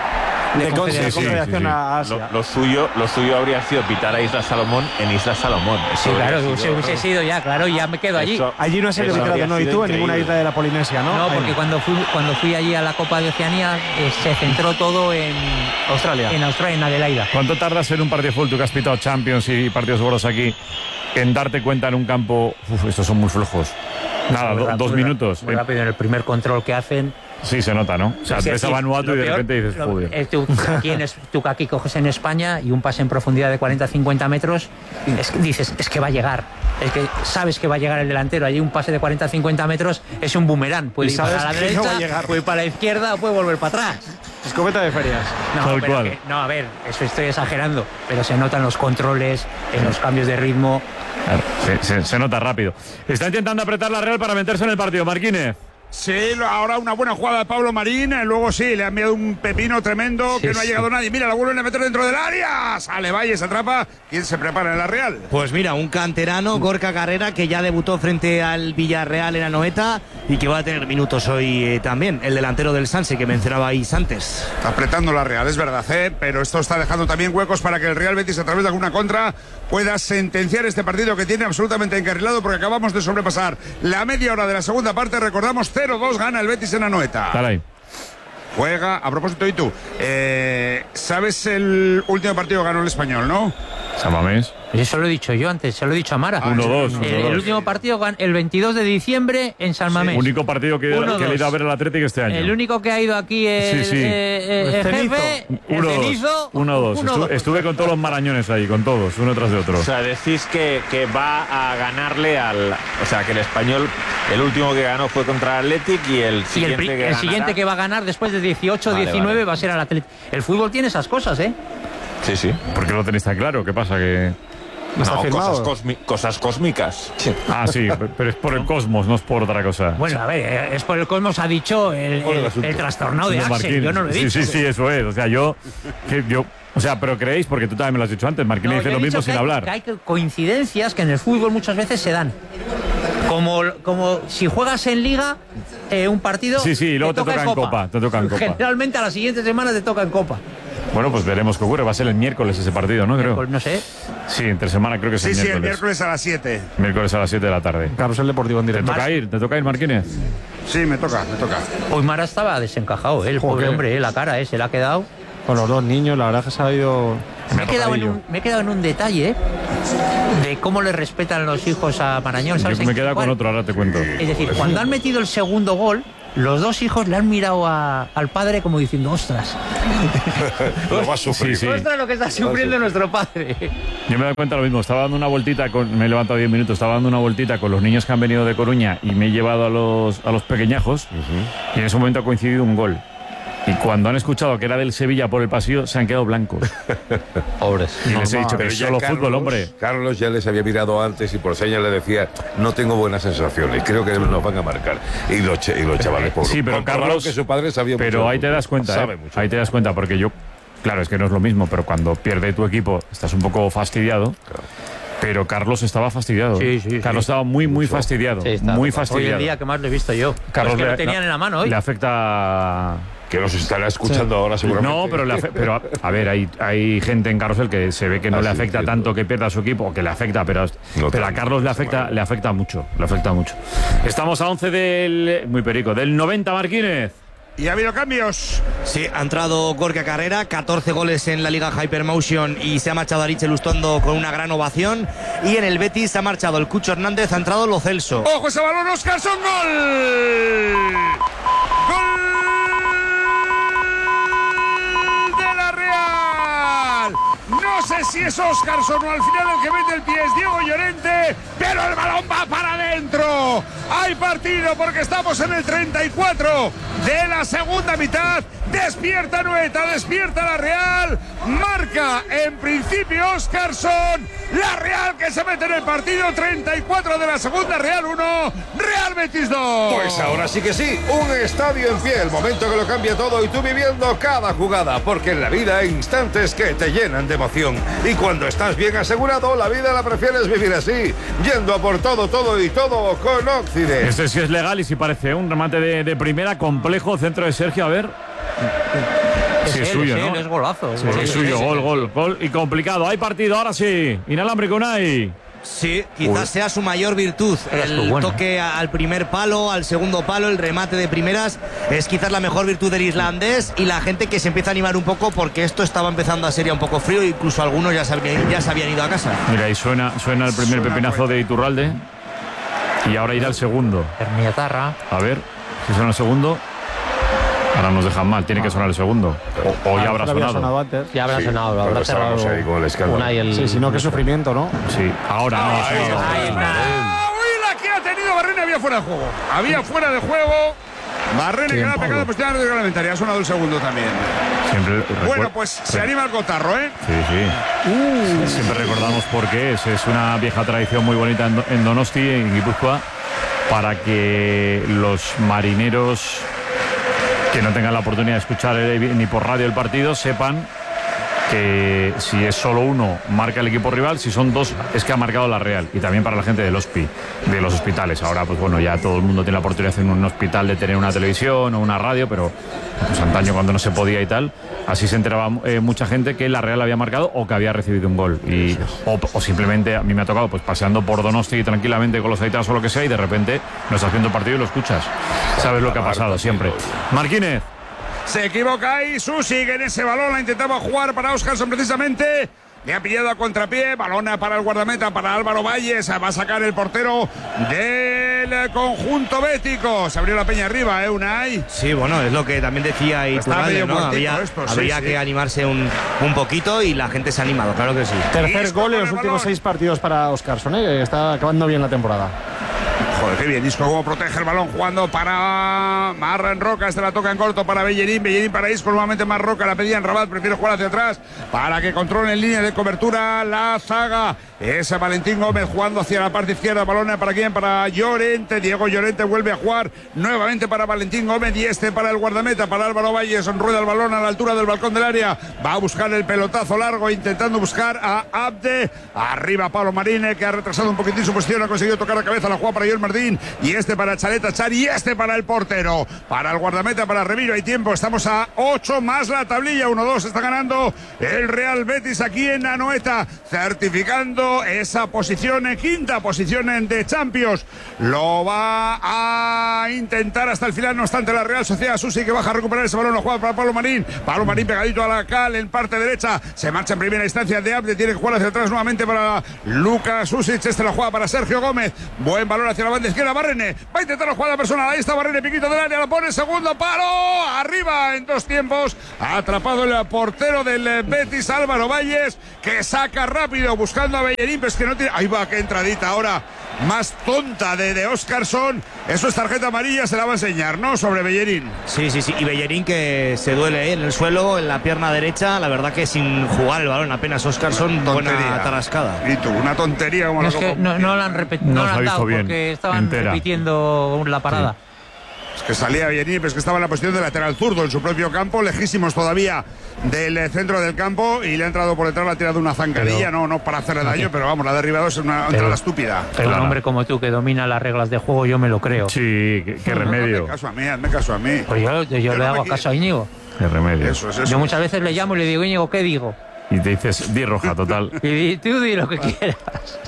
de con- confederación. de sí, Confederación sí, sí. a Asia. Lo, lo suyo, lo suyo habría sido pitar a Isla Salomón en Isla Salomón. Eso Sí, claro, habría si sido- hubiese sido ya, claro, ya me quedo allí. Eso- Allí no es el eso arbitraje, habría no, y sido tú en ninguna increíble. isla de la Polinesia, ¿no? No, Ahí porque cuando fui, cuando fui allí a la Copa de Oceanía eh, se centró todo en Australia. en Australia, en Adelaida. ¿Cuánto tardas en un partido full? Tú que has pitado Champions y partidos gordos aquí, en darte cuenta en un campo. Uf, estos son muy flojos. Nada, Muy do- ra- dos muy ra- minutos. Muy rápido en el primer control que hacen. Sí, se nota, ¿no? O sea, Sí, ves a sí, Vanuatu lo y de peor- repente dices, lo- joder. eh, tú, aquí en es- tú que aquí coges en España y un pase en profundidad de cuarenta a cincuenta metros, es que dices, es que va a llegar. Es que sabes que va a llegar el delantero. Allí un pase de cuarenta a cincuenta metros es un boomerang. Puede Y ir para sabes la que derecha, no va a llegar. puede ir para la izquierda o puede volver para atrás. Escopeta de ferias. No, Tal pero cual. que- no, a ver, eso estoy exagerando, pero se notan los controles, en los cambios de ritmo. Claro, se, se- se nota rápido. Está intentando apretar la Real para meterse en el partido. Marquínez. Sí, lo- ahora una buena jugada de Pablo Marín. eh, Luego sí, le ha enviado un pepino tremendo que no ha sí. llegado nadie. Mira, la vuelven a meter dentro del área. Sale Valle, se atrapa. ¿Quién se prepara en la Real? Pues mira, un canterano, Gorka Carrera, que ya debutó frente al Villarreal en Anoeta y que va a tener minutos hoy eh, también. El delantero del Sanse que mencionabais antes. Está apretando la Real, es verdad, ¿eh? Pero esto está dejando también huecos para que el Real Betis, a través de alguna contra, pueda sentenciar este partido que tiene absolutamente encarrilado, porque acabamos de sobrepasar la media hora de la segunda parte. Recordamos, cero dos gana el Betis en Anoeta. Dale ahí. Juega, a propósito, y tú, eh, ¿sabes el último partido que ganó el Español, no? San Mamés. Eso lo he dicho yo antes, se lo he dicho a Mara. uno dos. El, el último partido gan- el veintidós de diciembre en San Mamés. Único partido que, Uno, que le he ido a dos. ver al Atlético este año. El único que ha ido aquí el, Sí, sí. eh, eh, el Cenizo. jefe, el Uno Cenizo. dos. Uno dos. Uno, Estu- dos. Estuve con todos los marañones ahí, con todos, uno tras de otro. O sea, decís que, que va a ganarle al. O sea, que el español, el último que ganó fue contra el Athletic y el Y el, siguiente pri- que el ganará- siguiente que va a ganar después de dieciocho Vale, diecinueve vale. va a ser al Atlético. El fútbol tiene esas cosas, ¿eh? Sí, sí. ¿Por qué lo tenéis tan claro? ¿Qué pasa? Que... No está No, firmado. cosas, cosmi- cosas cósmicas. Ah, sí, pero es por el cosmos, no es por otra cosa. Bueno, a ver, eh, es por el cosmos, ha dicho el, el, el trastornado de De Axel. Marquín. Yo no lo he sí, dicho. Sí, sí, eso es. O sea, yo, que yo. O sea, pero creéis, porque tú también me lo has dicho antes, Marquín No, dice yo he lo mismo dicho que sin hay- hablar. que hay coincidencias que en el fútbol muchas veces se dan. Como, como si juegas en Liga eh, un partido. Sí, sí, y luego te toca en Copa, te toca en Copa. Generalmente a la siguiente semana te toca en Copa. Bueno, pues veremos qué ocurre. Va a ser el miércoles ese partido, ¿no? Creo. No sé. Sí, entre semana creo que es Sí, el sí, el miércoles. miércoles a las siete. Miércoles a las siete de la tarde. Carrusel Deportivo en ¿Te directo. toca ir? ¿Te toca ir, Marquínez? Sí, me toca, me toca. Hoy Mara estaba desencajado, ¿eh? El Joder. pobre hombre, ¿eh? La cara, ¿eh? Se le ha quedado. Con los dos niños, la verdad es que se ha ido. Me he, quedado en un, me he quedado en un detalle ¿eh? de cómo le respetan los hijos a Marañón. ¿Sabes? Yo me queda ¿Cuál? con otro, ahora te cuento. Es decir, cuando han metido el segundo gol, los dos hijos le han mirado a- al padre como diciendo, ostras, Lo va a sufrir. Sí, sí. ostras lo que está sufriendo nuestro padre. Yo me doy cuenta de lo mismo. Estaba dando una vueltita, con, me he levantado diez minutos, estaba dando una vueltita con los niños que han venido de Coruña y me he llevado a los, a los pequeñajos y en ese momento ha coincidido un gol. Y cuando han escuchado que era del Sevilla por el pasillo, se han quedado blancos. Pobres. Y les he dicho que Pero es ya solo Carlos- fútbol, hombre. Carlos ya les había mirado antes y por señas le decía, no tengo buenas sensaciones, creo que nos van a marcar. Y los, ch- y los chavales, por Sí, pero Carlos, que su padre sabía mucho pero de ahí te fútbol. das cuenta, Sabe ¿eh? mucho. Ahí te das cuenta, porque yo, claro, es que no es lo mismo, pero cuando pierde tu equipo estás un poco fastidiado. Pero Carlos estaba fastidiado. Sí, sí, Carlos sí. estaba muy, muy fastidiado. Sí, está. muy Hoy fastidiado. el día que más lo he visto yo. Carlos Es que le- lo tenían en la mano hoy. Le afecta. Que nos estará escuchando ahora seguramente. No, pero, le afe- pero a, a ver, hay, hay gente en Carrusel que se ve que no Ah, le sí, afecta entiendo. tanto que pierda su equipo, o que le afecta, pero, No pero a tanto, Carlos le esa afecta, manera. le afecta mucho, le afecta mucho. Estamos a once del, muy perico, del noventa, Marquínez. Y ha habido cambios. Sí, ha entrado Gorka Carrera, catorce goles en la Liga Hypermotion y se ha marchado Ariche Lustondo con una gran ovación. Y en el Betis se ha marchado el Cucho Hernández, ha entrado Lo Celso. ¡Ojo ese balón, Óscarson! ¡Gol! ¡Gol de la Real! No sé si es Óscarson o al final el que mete el pie es Diego Llorente, pero el balón va para adentro. Hay partido porque estamos en el treinta y cuatro de la segunda mitad. Despierta Noeta, despierta la Real. Marca en principio Óscarson. La Real que se mete en el partido. treinta y cuatro de la segunda, Real uno, Real Betis dos. Pues ahora sí que sí, un estadio en pie, el momento que lo cambia todo y tú viviendo cada jugada, porque en la vida hay instantes que te llenan de emoción. Y cuando estás bien asegurado, la vida la prefieres vivir así, yendo a por todo, todo y todo con Occident. Este sí es legal y sí parece un remate de, de primera, complejo, centro de Sergio, a ver. Sí, es él, suyo, es ¿no? él, es golazo. Sí, es suyo, gol, gol, gol y complicado. Hay partido, ahora sí. Inalámbrico, Unai. Sí, quizás sea su mayor virtud. El bueno. toque al primer palo, al segundo palo, el remate de primeras es quizás la mejor virtud del islandés y la gente que se empieza a animar un poco porque esto estaba empezando a ser ya un poco frío, incluso algunos ya se habían, ya se habían ido a casa. Mira, ahí suena, suena el primer Suena pepinazo fuerte. de Iturralde. Y ahora irá el segundo. Herniatarra. A ver, si suena el segundo. Ahora nos dejan mal, tiene que sonar el segundo. O, o ya habrá había sonado. sonado antes. Ya habrá Sí, sonado, habrá cuando cerrado estábamos ahí con el escándalo. una y el... Sí, si no, qué sufrimiento, ¿no? Sí, ahora no. Ahí sí, está. ahora Ahí no. está. Ah, uy, la que ha tenido Barrena había fuera de juego. Había fuera de juego. Barrena que ha pegado pues ya no reglamentaria. Ha sonado el segundo también. Siempre Bueno, recuer- pues se anima el cotarro, ¿eh? Sí, sí. Siempre recordamos por qué es. Es una vieja tradición muy bonita en Do- en Donosti, en Guipúzcoa, para que los marineros que no tengan la oportunidad de escuchar eh, ni por radio el partido sepan que si es solo uno marca el equipo rival, si son dos es que ha marcado la Real. Y también para la gente del hospi, de los hospitales. Ahora pues bueno, ya todo el mundo tiene la oportunidad en un hospital de tener una televisión o una radio, pero pues antaño cuando no se podía y tal, así se enteraba eh, mucha gente que la Real había marcado o que había recibido un gol. Y, o, o simplemente a mí me ha tocado pues paseando por Donosti tranquilamente con los aitados o lo que sea y de repente no estás viendo el partido y lo escuchas. Sabes lo que ha pasado siempre. Marquínez. Se equivoca ahí. Susi, en ese balón la intentaba jugar para Óscarson precisamente. Le ha pillado a contrapié. Balona para el guardameta, para Álvaro Valles. Va a sacar el portero del conjunto bético. Se abrió la peña arriba, ¿eh, Unai? Sí, bueno, es lo que también decía Está Iturralde, medio ¿no? muertico Había, esto, sí, habría sí. que animarse un, un poquito y la gente se ha animado, claro que sí. Tercer Isco gol en con los el últimos balón. seis partidos para Óscarson, ¿eh? Está acabando bien la temporada. Joder, qué bien. Isco como protege el balón jugando para Marran Roca. Este la toca en corto para Bellerín. Bellerín para Isco. Nuevamente más Roca. La pedían Rabat. Prefiere jugar hacia atrás para que controle en línea de cobertura la zaga. Ese Valentín Gómez jugando hacia la parte izquierda. Balón para quién? Para Llorente. Diego Llorente vuelve a jugar nuevamente para Valentín Gómez. Y este para el guardameta, para Álvaro Valles. Rueda el balón a la altura del balcón del área. Va a buscar el pelotazo largo. Intentando buscar a Abde. Arriba Pablo Marine, que ha retrasado un poquitín su posición. Ha conseguido tocar la cabeza. La juega para Joel Martínez Jardín, y este para Chaleta Char, y este para el portero. Para el guardameta, para Remiro, hay tiempo. Estamos a ocho más la tablilla. uno dos está ganando el Real Betis aquí en Anoeta, certificando esa posición en quinta posición en de Champions. Lo va a intentar hasta el final, no obstante, la Real Sociedad. Susi, que baja a recuperar ese balón, lo juega para Pablo Marín. Pablo Marín pegadito a la cal en parte derecha. Se marcha en primera instancia de Abde, tiene que jugar hacia atrás nuevamente para Lucas Susic. Este lo juega para Sergio Gómez. Buen balón hacia la banda izquierda. Barrene va a intentar la jugada personal. Ahí está Barrene, piquito del área, lo pone, segundo palo, arriba en dos tiempos. Ha atrapado el portero del Betis, Álvaro Valles, que saca rápido buscando a Bellerín, pero es que no tiene. Ahí va, qué entradita ahora más tonta de, de Óscarson. Eso es tarjeta amarilla, se la va a enseñar, ¿no? Sobre Bellerín. Sí, sí, sí. Y Bellerín que se duele, ¿eh? En el suelo, en la pierna derecha. La verdad que sin jugar el balón apenas Óscarson, buena tarascada. Y tú, una tontería como no, la es que no, no la han, repet- no no la han dado bien, porque estaban entera. repitiendo la parada. Sí. Es que salía Bellerín, pero es que estaba en la posición de lateral zurdo en su propio campo, lejísimos todavía del centro del campo, y le ha entrado por detrás, le ha tirado una zancadilla, no, no para hacerle daño, pero vamos, la ha derribado, es una Pero- entrada estúpida. Pero un hombre como tú que domina las reglas de juego, yo me lo creo. Sí, qué, qué remedio. Hazme caso a mí, hazme caso a mí. Pues yo, yo, yo Pero le no hago me caso a Íñigo. Qué remedio. Eso es eso. Yo muchas veces le llamo y le digo, Íñigo, ¿qué digo? Y te dices, di roja, total. Y di- tú di lo que quieras.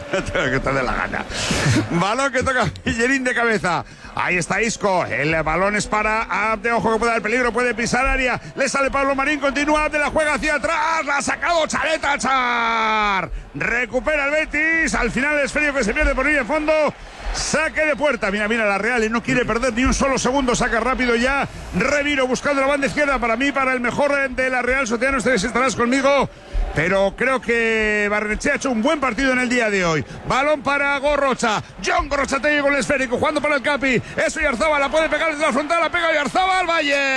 Que te dé la gana. Balón que toca Bellerín de cabeza. Ahí está Isco. El balón es para Abde. Ojo que puede dar peligro. Puede pisar área. Le sale Pablo Marín. Continúa Abde. La juega hacia atrás. La ha sacado Chaleta Char. Recupera el Betis. Al final el esférico que se pierde por ir de fondo. Saque de puerta. Mira, mira la Real. Y no quiere perder ni un solo segundo. Saca rápido ya. Remiro buscando la banda izquierda. Para mí, para el mejor de la Real Sociedad. Ustedes estarás conmigo. Pero creo que Barrenechea ha hecho un buen partido en el día de hoy. Balón para Gorrocha. John Gorrochategui con el esférico, jugando para el Capi. Eso, Yarzábal la puede pegar desde la frontal. La pega Yarzábal,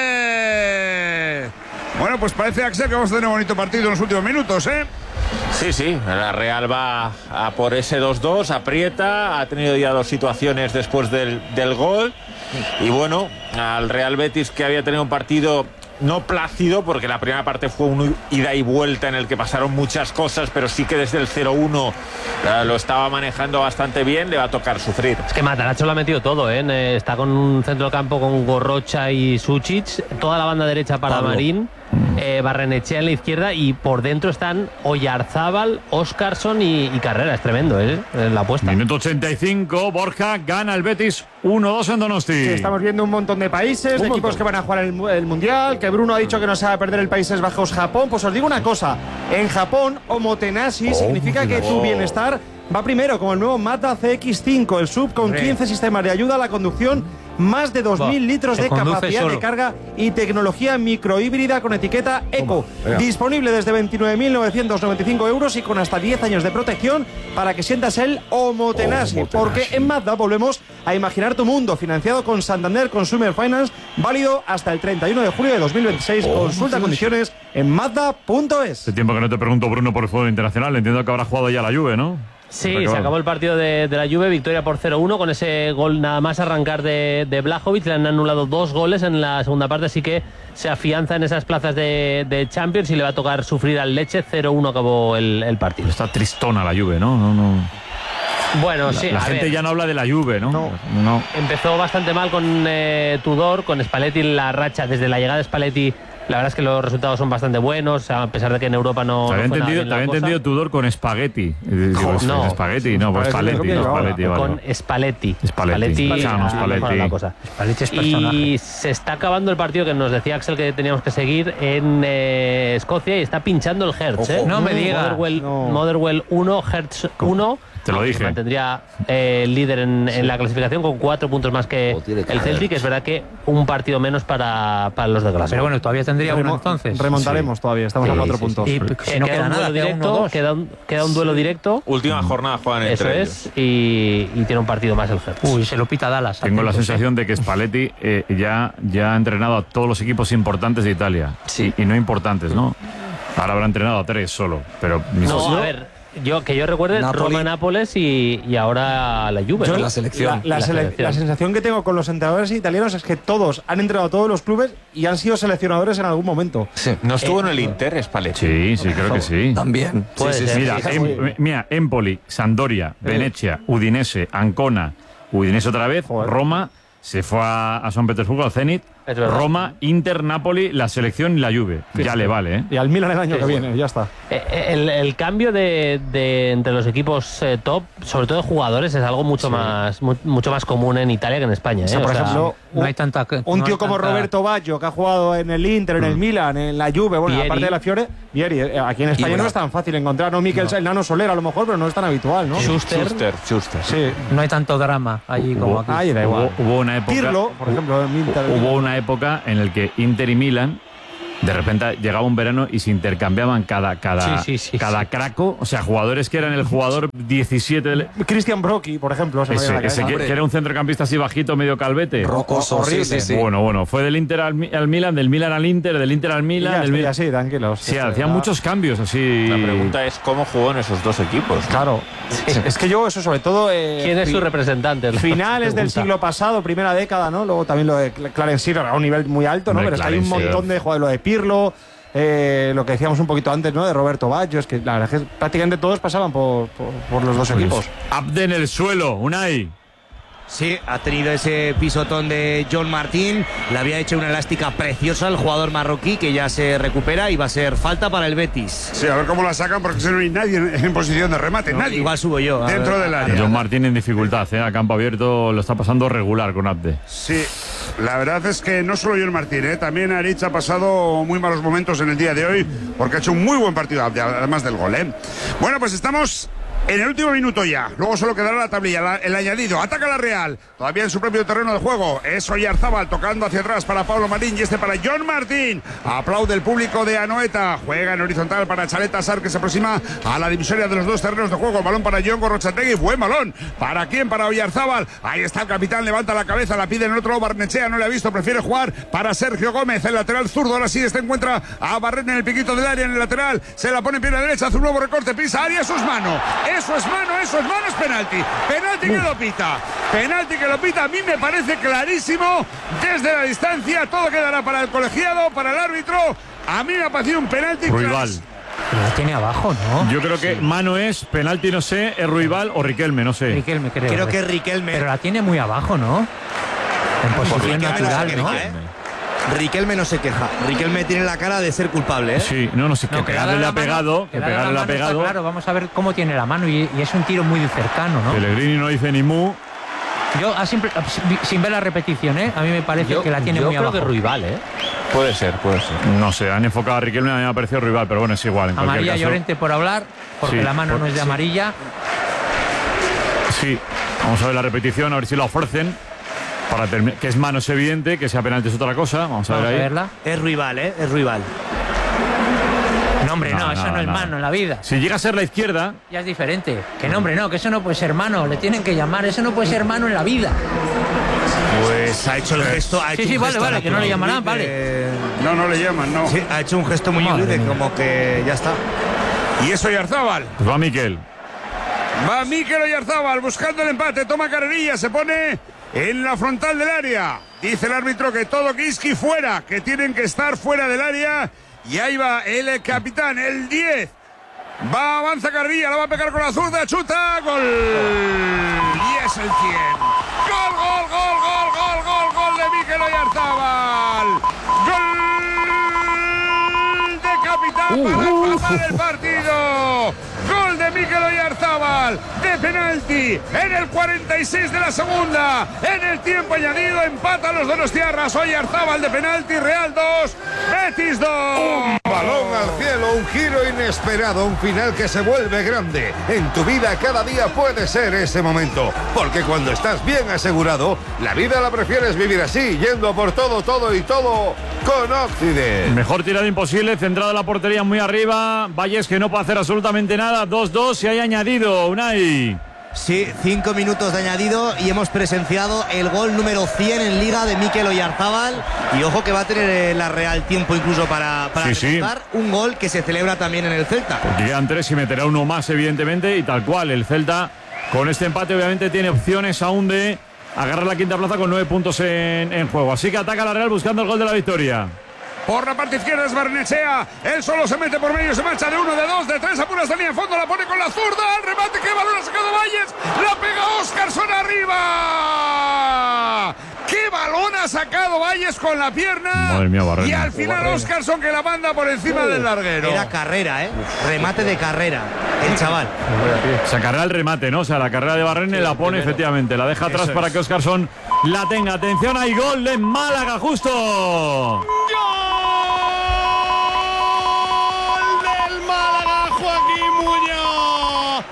Valle. Bueno, pues parece, Axel, que vamos a tener un bonito partido en los últimos minutos, ¿eh? Sí, sí, la Real va a por ese dos dos, aprieta, ha tenido ya dos situaciones después del, del gol. Y bueno, al Real Betis, que había tenido un partido no plácido, porque la primera parte fue un ida y vuelta en el que pasaron muchas cosas, pero sí que desde el cero uno eh, lo estaba manejando bastante bien, le va a tocar sufrir. Es que Matarazzo lo ha metido todo, ¿eh? Eh, Está con un centro del campo con Gorrocha y Sucic, toda la banda derecha para Pablo. Marín, eh, Barrenechea en la izquierda, y por dentro están Oyarzábal, Óscarson y, y Carrera. Es tremendo, ¿eh? La apuesta. Minuto ochenta y cinco, Borja, gana el Betis uno dos en Donosti. Sí, estamos viendo un montón de países, Un de equipos montón. que van a jugar el, mu- el Mundial, que Bruno ha dicho que no se va a perder el Países Bajos-Japón. Pues os digo una cosa, en Japón, omotenashi significa que tu bienestar va primero, como el nuevo Mazda C X cinco, el sub con quince sistemas de ayuda a la conducción, más de dos mil litros se de conduce capacidad solo. de carga y tecnología microhíbrida con etiqueta Eco. venga. Disponible desde veintinueve mil novecientos noventa y cinco euros y con hasta diez años de protección para que sientas el omotenashi. Porque en Mazda volvemos a imaginar tu mundo, financiado con Santander Consumer Finance, válido hasta el treinta y uno de julio de dos mil veintiséis. Consulta condiciones en mazda punto es. Hace tiempo que no te pregunto, Bruno, por el fútbol internacional. Entiendo que habrá jugado ya la Juve, ¿no? Sí, Acabado. se acabó el partido de, de la Juve, victoria por cero uno con ese gol nada más arrancar de, de Blajovic. Le han anulado dos goles en la segunda parte, así que se afianza en esas plazas de, de Champions y le va a tocar sufrir al Leche. cero uno acabó el, el partido. Está tristona la Juve, ¿no? no, no. Bueno, La, sí, la a gente ver, ya no habla de la Juve, ¿no? No. no. empezó bastante mal con eh, Tudor, con Spalletti la racha. Desde la llegada de Spalletti, la verdad es que los resultados son bastante buenos, a pesar de que en Europa no, Te no había fue nada entendido, bien te la había cosa. entendido Tudor con espagueti. Eh, digo, ¿es- no. es espagueti, no, pues Spalletti, Spalletti, creo no, que Spalletti, llevaba. vale. Con Spalletti. Spalletti. Chano, ha Spalletti. mejorado la cosa. Spalletti es personaje. Y se está acabando el partido que nos decía Axel que teníamos que seguir en eh, Escocia, y está pinchando el Hertz. ¿eh? No me digas. Motherwell, No. Motherwell uno, Hertz uno. Te lo dije. Se mantendría eh, el líder en, en la clasificación con cuatro puntos más que Oh, tiene que el Celtic. Es verdad que un partido menos para, para los de Glasgow. Pero bueno, todavía tendría uno Remo- entonces. Remontaremos todavía, estamos a Sí, cuatro sí, puntos. Y Eh, si no queda, queda un nada, duelo queda uno directo, dos. queda, un, queda un duelo directo. Última jornada juegan Eso entre ellos. es, y, y tiene un partido más el Hertz. Uy, se lo pita Dallas. Tengo la atentos, sensación de que Spalletti eh, ya, ya ha entrenado a todos los equipos importantes de Italia. Sí. Y, y no importantes, ¿no? Ahora habrá entrenado a tres solo. Pero mis- No, a ver, yo que yo recuerde, Napoli. Roma, Nápoles y, y ahora la Juve. Yo ¿no? la selección. La, la La sele- selección. la sensación que tengo con los entrenadores italianos es que todos han entrenado a todos los clubes y han sido seleccionadores en algún momento. Sí. ¿No estuvo en el Inter, Spalletti? Sí, sí, creo que sí. También. Puede Sí, sí, ser. sí. Mira, sí, em- mira, Empoli, Sampdoria, Venecia, Udinese, Ancona, Udinese otra vez, Roma, se fue a, a San Petersburgo, al Zenit, Roma, Inter, Napoli, la selección y la Juve. Sí, ya sí. le vale, ¿eh? Y al Milan el año Sí, que sí. viene, ya está. Eh, El, el cambio de, de entre los equipos eh, top, sobre todo de jugadores, es algo mucho Sí. más mu- mucho más común en Italia que en España. O sea, ¿eh? por O sea, ejemplo, no hay tanta. un no tío hay como tanta- Roberto Baggio, que ha jugado en el Inter, en el Milan, en la Juve, bueno, Vieri. aparte de la Fiore, Vieri, eh, aquí en España no es tan fácil encontrar, ¿no? Mikel, el Nano Soler a lo mejor, pero no es tan habitual, ¿no? Schuster. Schuster, Schuster. Sí. No hay tanto drama allí como Hubo, aquí. Ahí da igual. hubo, hubo una época. Pirlo, por ejemplo, en Inter. Hubo una época en la que Inter y Milan, de repente llegaba un verano y se intercambiaban cada, cada, Sí, sí, sí, cada sí. craco, o sea, jugadores que eran el jugador diecisiete del. Christian Brocchi, por ejemplo, se me viene a la Ese, ese cabeza. que, que era un centrocampista así bajito, medio calvete. Rocoso, horrible. sí, sí, sí. Bueno, bueno, fue del Inter al, Mi- al Milan, del Milan al Inter, del Inter al Y Milan, ya del estoy Milan. así, tranquilos. Sí, Esto hacían ya- muchos cambios así. La pregunta es cómo jugó en esos dos equipos. Claro. Es que yo, eso sobre todo. eh, ¿Quién es fi- su representante? Finales del Pregunta. siglo pasado, primera década, ¿no? Luego también lo de Cl- Clarence Seedorf a un nivel muy alto, ¿no? Hombre, Pero es que hay un Clarence montón de jugadores, lo de Pirlo, eh, lo que decíamos un poquito antes, ¿no? De Roberto Baggio, es que la verdad es que prácticamente todos pasaban por, por, por los dos equipos. Abde en el suelo, Unai. Sí, ha tenido ese pisotón de John Martín. Le había hecho una elástica preciosa al jugador marroquí, que ya se recupera y va a ser falta para el Betis. Sí, a ver cómo la sacan, porque si no hay nadie en, en posición de remate, No, nadie. igual subo yo. a Dentro ver, del a- área. John Martín en dificultad, ¿eh? A campo abierto lo está pasando regular con Abde. Sí, la verdad es que no solo John Martín, ¿eh? También Aritz ha pasado muy malos momentos en el día de hoy, porque ha hecho un muy buen partido, además del gol, ¿eh? Bueno, pues estamos en el último minuto ya. Luego solo quedará la tablilla, la- el añadido. Ataca la Real, todavía en su propio terreno de juego. Es Oyarzábal tocando hacia atrás para Pablo Marín y este para John Martín. Aplaude el público de Anoeta. Juega en horizontal para Chaleta Sar, que se aproxima a la divisoria de los dos terrenos de juego. Balón para John Gorrochategui. Buen balón. ¿Para quién? Para Oyarzábal. Ahí está el capitán, levanta la cabeza, la pide en el otro. Barnechea no le ha visto, prefiere jugar para Sergio Gómez, el lateral zurdo. Ahora sí, este encuentra a Barret en el piquito del área, en el lateral. Se la pone en pierna derecha, hace un nuevo recorte, pisa área, eso es mano. Eso es mano, eso es mano, es penalti. Penalti que lo pita. Penalti que lo pita. A mí me parece clarísimo desde la distancia. Todo quedará para el colegiado, para el árbitro. A mí me ha parecido un penalti Ruibal. clarísimo. Pero la tiene abajo, ¿no? Yo creo que mano es, penalti no sé, es Ruibal o Riquelme, no sé. Riquelme, creo. Creo que es Riquelme. Pero la tiene muy abajo, ¿no? En posición Riquelme no se natural, queja, ¿no? ¿eh? Riquelme no se queja. Riquelme tiene la cara de ser culpable, ¿eh? Sí, no, no sé, que No, que pegarle darle le la ha mano- pegado, que que darle pegarle le la ha mano está pegado. Claro, vamos a ver cómo tiene la mano y, y es un tiro muy cercano, ¿no? Pellegrini no dice ni mu. Yo, a simple- a- sin ver la repetición, ¿eh? A mí me parece Yo, que la tiene yo muy creo abajo. que Ruibal, ¿eh? Puede ser, puede ser. No sé, han enfocado a Riquelme, a mí me ha parecido Ruibal, pero bueno, es igual. En cualquier Amarilla caso. Llorente por hablar, porque Sí, la mano por- no es de sí. amarilla. Sí, vamos a ver la repetición, a ver si la ofrecen. Para termi- que es mano es evidente, que sea penalti es otra cosa. Vamos a Vamos ver a ahí. verla. Es Ruibal, ¿eh? Es Ruibal. No, hombre, no, No, eso no, no es no. mano en la vida. Si llega a ser la izquierda, Ya es diferente. Que no, hombre, no, que eso no puede ser mano. Le tienen que llamar. Eso no puede ser mano en la vida. Pues ha hecho el gesto. Ha Sí, hecho sí, un vale, gesto vale, que no le muy llamarán, de- vale. No, no le llaman, no. Sí, ha hecho un gesto muy Madre de mía. como que ya está. Y eso Oyarzábal. pues va Miquel. Va Mikel Oyarzábal buscando el empate, toma carrerilla, se pone en la frontal del área. Dice el árbitro que todo Kiski fuera, que tienen que estar fuera del área. Y ahí va el capitán, el diez. Va, avanza Carrilla, la va a pegar con la zurda, chuta, gol. Y es el cien. Gol, gol, gol, gol, gol, gol, gol de Mikel Oyarzábal. Gol de capitán para empatar el partido. Gol de Mikel Oyarzábal de penalti en el cuarenta y seis de la segunda. En el tiempo añadido empatan los donostiarras. Oyarzábal de penalti, Real dos, Betis dos. Balón al cielo, un giro inesperado, un final que se vuelve grande. En tu vida cada día puede ser ese momento, porque cuando estás bien asegurado, la vida la prefieres vivir así, yendo por todo, todo y todo con Occident. Mejor tirada imposible, centrada la portería muy arriba. Valles que no puede hacer absolutamente nada. dos dos y hay añadido, Unai. Sí, cinco minutos de añadido y hemos presenciado el gol número cien en Liga de Mikel Oyarzábal. Y ojo que va a tener eh, la Real tiempo incluso para, para Sí, sí. remontar un gol que se celebra también en el Celta. Porque quedan tres y meterá uno más, evidentemente. Y tal cual, el Celta con este empate obviamente tiene opciones aún de agarrar la quinta plaza con nueve puntos en, en juego. Así que ataca la Real buscando el gol de la victoria. Por la parte izquierda es Barnechea. Él solo se mete por medio, se marcha de uno, de dos, de tres. Apuras de línea a fondo, la pone con la zurda. Al remate, que balón ha sacado Valles. La pega Oscarson arriba. sacado Valles con la pierna. Madre mía, Barrene. Y al final Óscarson que la manda por encima del larguero. Era carrera, ¿eh? Remate de carrera, el chaval. O sea, carrera el remate, ¿no? O sea, la carrera de Barrene sí, la pone primero. Efectivamente. La deja atrás para que Óscarson la tenga. Atención, hay gol de Málaga justo. ¡Gol del Málaga, Joaquín Muñoz!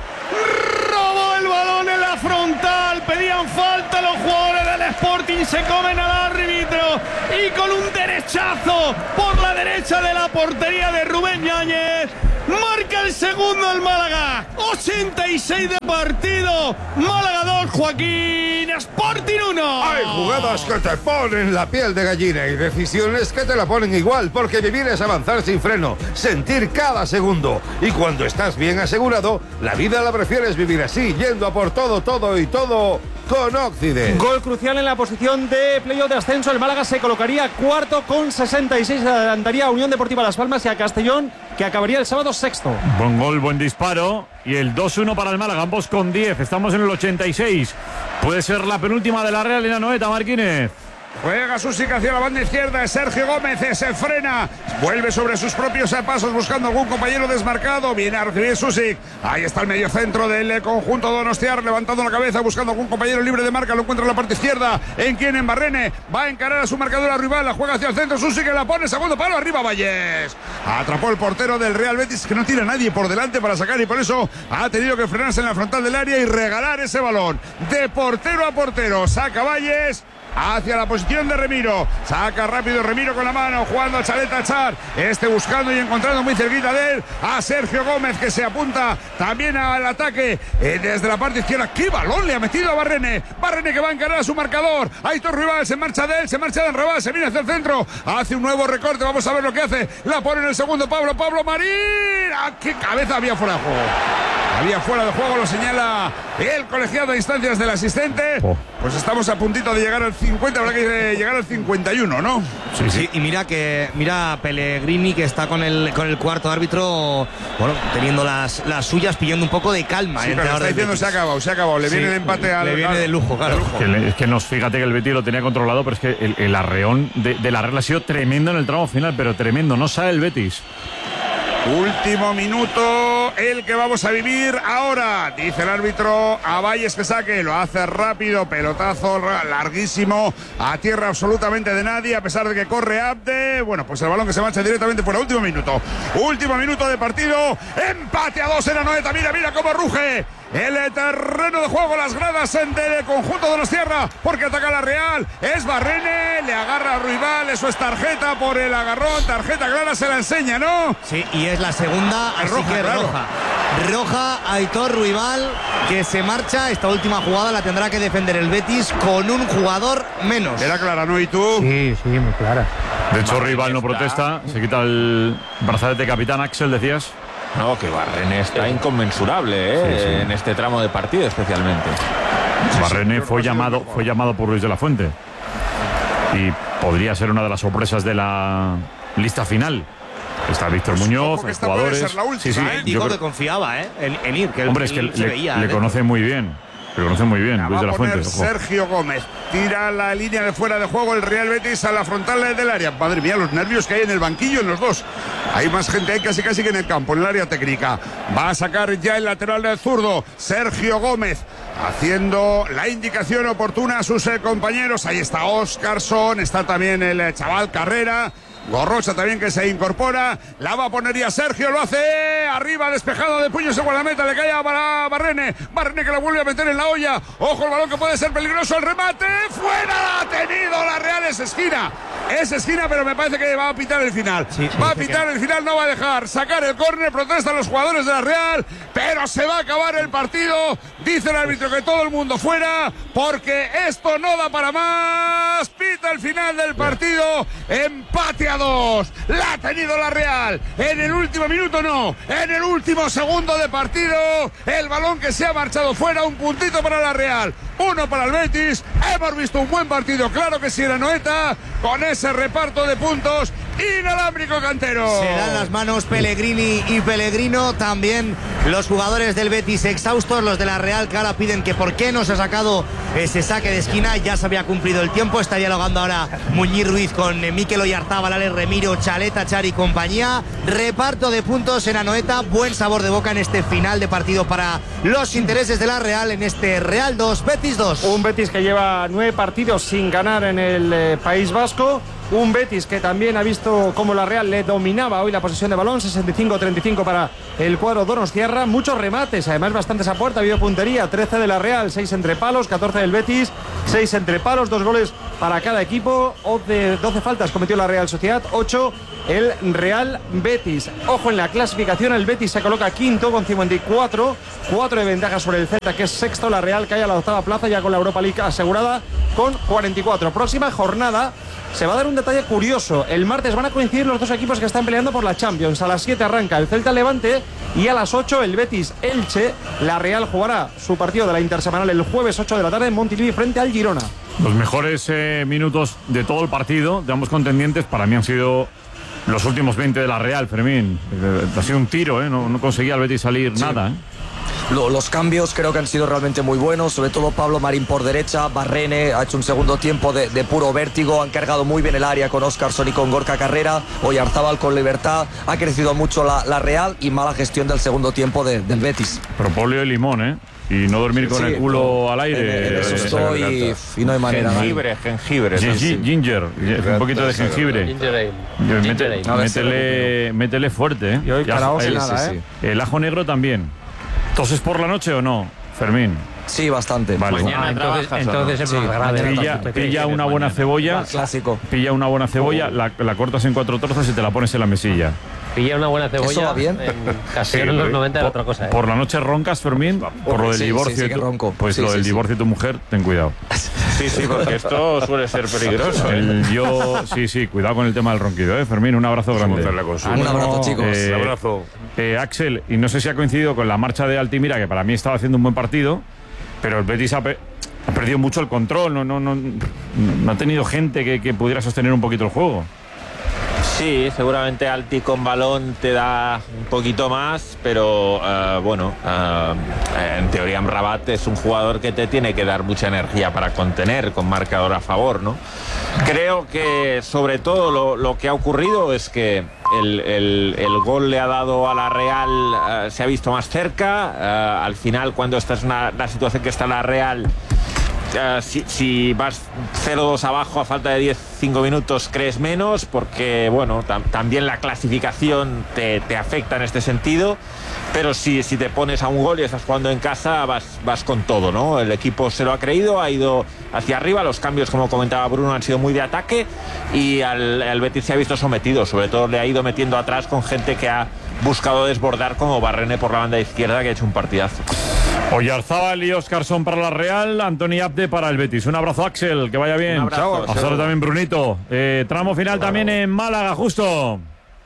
Robó el balón en la frontal. Pedían falta los jugadores del Sporting. Se comen al árbitro. Y con un derechazo por la derecha de la portería de Rubén Yáñez. Marca el segundo el Málaga. ochenta y seis de partido. Málaga dos, Joaquín. Sporting uno. Hay jugadas que te ponen la piel de gallina y decisiones que te la ponen igual, porque vivir es avanzar sin freno, sentir cada segundo. Y cuando estás bien asegurado, la vida la prefieres vivir así, yendo a por todo, todo y todo con Occident. Gol crucial en la posición de playoff de ascenso. El Málaga se colocaría cuarto con sesenta y seis. Adelantaría a Unión Deportiva Las Palmas y a Castellón, que acabaría el sábado sexto. Buen gol, buen disparo. Y el dos uno para el Málaga, ambos con diez. Estamos en el ochenta y seis. Puede ser la penúltima de la Real en la Noeta, Marquínez. Juega Susic hacia la banda izquierda. Sergio Gómez se frena. Vuelve sobre sus propios pasos buscando algún compañero desmarcado. Viene a recibir Susic. Ahí está el mediocentro del conjunto donostiar, levantando la cabeza buscando algún compañero libre de marca. Lo encuentra en la parte izquierda. En quien en Barrene. Va a encarar a su marcadora rival. La juega hacia el centro. Susic que la pone. Segundo palo. Arriba Valles. Atrapó el portero del Real Betis, que no tiene a nadie por delante para sacar, y por eso ha tenido que frenarse en la frontal del área y regalar ese balón. De portero a portero. Saca Valles hacia la posición de Remiro. Saca rápido Remiro con la mano, jugando al Chaleta Char. Este buscando y encontrando muy cerquita de él a Sergio Gómez, que se apunta también al ataque eh, desde la parte izquierda. ¡Qué balón le ha metido a Barrene! Barrene que va a encarar a su marcador. Aitor Rival se marcha de él, se marcha de Enrabal, se viene hacia el centro. Hace un nuevo recorte, vamos a ver lo que hace. La pone en el segundo Pablo, Pablo Marín. ¡Ah, qué cabeza! Había fuera de juego. Había fuera de juego, lo señala el colegiado a instancias del asistente. Oh. Pues estamos a puntito de llegar al cincuenta, habrá que llegar al cincuenta y uno, ¿no? Sí, sí. Y mira que mira Pellegrini, que está con el con el cuarto árbitro, bueno, teniendo las, las suyas, pidiendo un poco de calma. Sí, pero está diciendo se ha acabado, se ha acabado. Le sí, viene el empate al. Le viene de lujo, claro. Es que, es que nos, fíjate que el Betis lo tenía controlado, pero es que el, el arreón de, de la regla ha sido tremendo en el tramo final, pero tremendo. No sale el Betis. Último minuto, el que vamos a vivir ahora. Dice el árbitro a Valles que saque, lo hace rápido, pelotazo larguísimo, a tierra absolutamente de nadie, a pesar de que corre Abde. Bueno, pues el balón que se marcha directamente fuera. Último minuto, último minuto de partido, empate a dos en Anoeta. Mira, mira cómo ruge el terreno de juego, las gradas del conjunto de Donostiarra, porque ataca la Real. Es Barrene, le agarra a Ruibal, eso es tarjeta por el agarrón, tarjeta clara, se la enseña, ¿no? Sí, y es la segunda, es así roja, que claro. roja. Roja a Aitor Ruibal, que se marcha. Esta última jugada la tendrá que defender el Betis con un jugador menos. Era clara, ¿no? ¿Y tú? Sí, sí, muy clara. De hecho, Ruibal no protesta, se quita el brazalete de capitán. Axel, decías. No, que Barrene está inconmensurable ¿eh? sí, sí. en este tramo de partido especialmente. Barrene fue llamado, fue llamado por Luis de la Fuente y podría ser una de las sorpresas de la lista final. Está Víctor pues Muñoz, hay jugadores. Última, sí, sí, ¿eh? Digo creo... que confiaba ¿eh? en, en ir. Que Hombre, es que le, veía, le ¿eh? conoce muy bien. Le conoce muy bien, la Luis de la Fuente. Ojo. Sergio Gómez tira la línea de fuera de juego el Real Betis a la frontal del área. Madre mía, los nervios que hay en el banquillo en los dos. Hay más gente ahí casi casi que en el campo, en el área técnica. Va a sacar ya el lateral del zurdo, Sergio Gómez, haciendo la indicación oportuna a sus eh, compañeros. Ahí está Óscarson, está también el eh, chaval Carrera. Gorrocha también que se incorpora, la va a poner ya Sergio, lo hace arriba, despejado de puños en guardameta, le cae a Barrene, Barrene que la vuelve a meter en la olla, ojo el balón que puede ser peligroso, el remate, fuera, la ha tenido la Real, es esquina, es esquina, pero me parece que va a pitar el final, sí, va a pitar que... el final, no va a dejar sacar el córner, protestan los jugadores de la Real, pero se va a acabar el partido, dice el árbitro que todo el mundo fuera, porque esto no da para más, pita el final del partido, empate a dos, la ha tenido la Real, en el último minuto no, en el último segundo de partido, el balón que se ha marchado fuera, un puntito para la Real, uno para el Betis, hemos visto un buen partido, claro que sí, en Anoeta, con ese reparto de puntos inalámbrico Cantero. Se dan las manos Pellegrini y Pellegrino. También los jugadores del Betis exhaustos, los de la Real, que ahora piden que por qué no se ha sacado ese saque de esquina. Ya se había cumplido el tiempo. Está dialogando ahora Muñiz Ruiz con Mikel Oyarzábal, Alex Remiro, Chaleta, Chari y compañía. Reparto de puntos en Anoeta. Buen sabor de boca en este final de partido para los intereses de la Real, en este Real dos, Betis dos. Un Betis que lleva nueve partidos sin ganar en el eh, País Vasco. Un Betis que también ha visto cómo la Real le dominaba hoy la posesión de balón, sesenta y cinco treinta y cinco para el cuadro donostiarra. Muchos remates, además bastantes a puerta, ha habido puntería, trece de la Real, seis entre palos, catorce del Betis, seis entre palos, dos goles para cada equipo. doce faltas cometió la Real Sociedad, ocho el Real Betis. Ojo en la clasificación, el Betis se coloca quinto con cincuenta y cuatro, cuatro de ventaja sobre el Celta, que es sexto. La Real cae a la octava plaza ya con la Europa League asegurada con cuarenta y cuatro. Próxima jornada se va a dar un detalle curioso. El martes van a coincidir los dos equipos que están peleando por la Champions. A las siete arranca el Celta Levante y a las ocho el Betis Elche. La Real jugará su partido de la intersemanal el jueves ocho de la tarde en Montilivi frente al Girona. Los mejores eh, minutos de todo el partido de ambos contendientes para mí han sido los últimos veinte de la Real, Fermín. Eh, ha sido un tiro, ¿eh? no, no conseguía el Betis salir sí. nada. ¿eh? Los cambios creo que han sido realmente muy buenos, sobre todo Pablo Marín por derecha. Barrene ha hecho un segundo tiempo de, de puro vértigo, han cargado muy bien el área con Óscarson y con Gorka Carrera. Oyarzábal con libertad, ha crecido mucho la, la Real, y mala gestión del segundo tiempo de, del Betis. Propóleo y limón, ¿eh? Y no dormir con sí, el culo no, al aire. En, en eso estoy y, y no hay manera. Jengibre, jengibre. Sí, sí, ginger, un poquito de jengibre. Ginger ale. Mete, Ginger ale. Métele, métele fuerte, ¿eh? Y hoy caraos el, nada, sí, ¿eh? Sí. El ajo negro también. ¿Toses por la noche o no, Fermín? Sí, bastante. Vale. Mañana ah, entonces, entonces es más grave. Pilla, pilla una buena mañana. cebolla. Clásico. Pilla una buena cebolla, la, la cortas en cuatro trozos y te la pones en la mesilla. Pilla una buena cebolla. ¿Eso va bien? Casi en los noventa era otra cosa. ¿eh? Por la noche roncas, Fermín, por lo del sí, divorcio. Sí, sí, y tu, ronco. pues sí, lo sí, del sí. divorcio de tu mujer, ten cuidado. Sí, sí, porque esto suele ser peligroso. ¿eh? El, yo, sí, sí, cuidado con el tema del ronquido, ¿eh? Fermín, un abrazo grande. Ah, un abrazo, chicos. Eh, un abrazo. Eh, Axel, y no sé si ha coincidido con la marcha de Altimira, que para mí estaba haciendo un buen partido, pero el Betis ha, pe ha perdido mucho el control, no, no, no, no ha tenido gente que, que pudiera sostener un poquito el juego. Sí, seguramente Alti con balón te da un poquito más, pero uh, bueno, uh, en teoría Amrabat es un jugador que te tiene que dar mucha energía para contener, con marcador a favor, ¿no? Creo que sobre todo lo, lo que ha ocurrido es que el, el, el gol le ha dado a la Real, uh, se ha visto más cerca, uh, al final cuando esta es una, la situación que está la Real... Uh, si, si vas cero dos abajo a falta de diez cinco minutos crees menos, porque bueno, tam también la clasificación te, te afecta en este sentido, pero si, si te pones a un gol y estás jugando en casa vas, vas con todo, ¿no? El equipo se lo ha creído, ha ido hacia arriba, los cambios, como comentaba Bruno, han sido muy de ataque, y al, al Betis se ha visto sometido, sobre todo le ha ido metiendo atrás con gente que ha buscado desbordar, como Barrene por la banda izquierda, que ha hecho un partidazo. Oyarzábal y Óscarson para la Real, Antoni Abde para el Betis. Un abrazo, Axel, que vaya bien. Un abrazo. Hasta ahora también, Brunito. Eh, tramo final claro. también en Málaga, justo.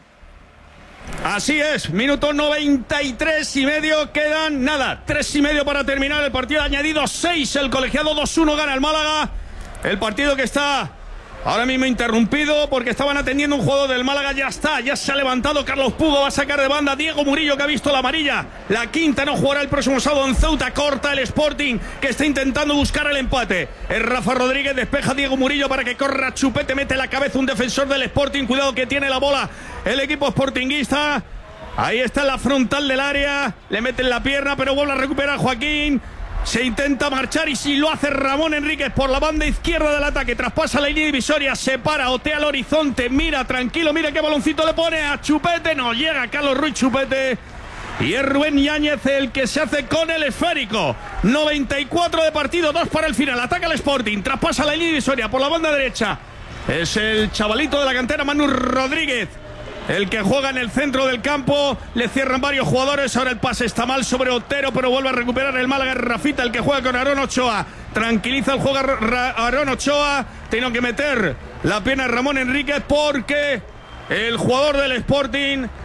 Así es, minuto noventa y tres y medio, quedan nada, tres y medio para terminar el partido, añadido seis, el colegiado dos uno gana el Málaga, el partido que está ahora mismo interrumpido porque estaban atendiendo un jugador del Málaga. Ya está, ya se ha levantado Carlos Pugo, va a sacar de banda Diego Murillo, que ha visto la amarilla, la quinta, no jugará el próximo sábado en Ceuta. Corta el Sporting, que está intentando buscar el empate. Es Rafa Rodríguez, despeja Diego Murillo para que corra Chupete, mete la cabeza un defensor del Sporting, cuidado que tiene la bola el equipo sportinguista. Ahí está en la frontal del área, le meten la pierna pero vuelve a recuperar Joaquín. Se intenta marchar y si lo hace Ramón Enríquez por la banda izquierda del ataque, traspasa la línea divisoria, se para, otea al horizonte, mira tranquilo, mira qué baloncito le pone a Chupete, no llega Carlos Ruiz Chupete, y es Rubén Yáñez el que se hace con el esférico. Noventa y cuatro de partido, dos para el final, ataca el Sporting, traspasa la línea divisoria por la banda derecha, es el chavalito de la cantera Manu Rodríguez el que juega en el centro del campo, le cierran varios jugadores, ahora el pase está mal sobre Otero, pero vuelve a recuperar el Málaga, Rafita el que juega con Aarón Ochoa, tranquiliza el juego Aarón Ochoa, tiene que meter la pierna Ramón Enríquez porque el jugador del Sporting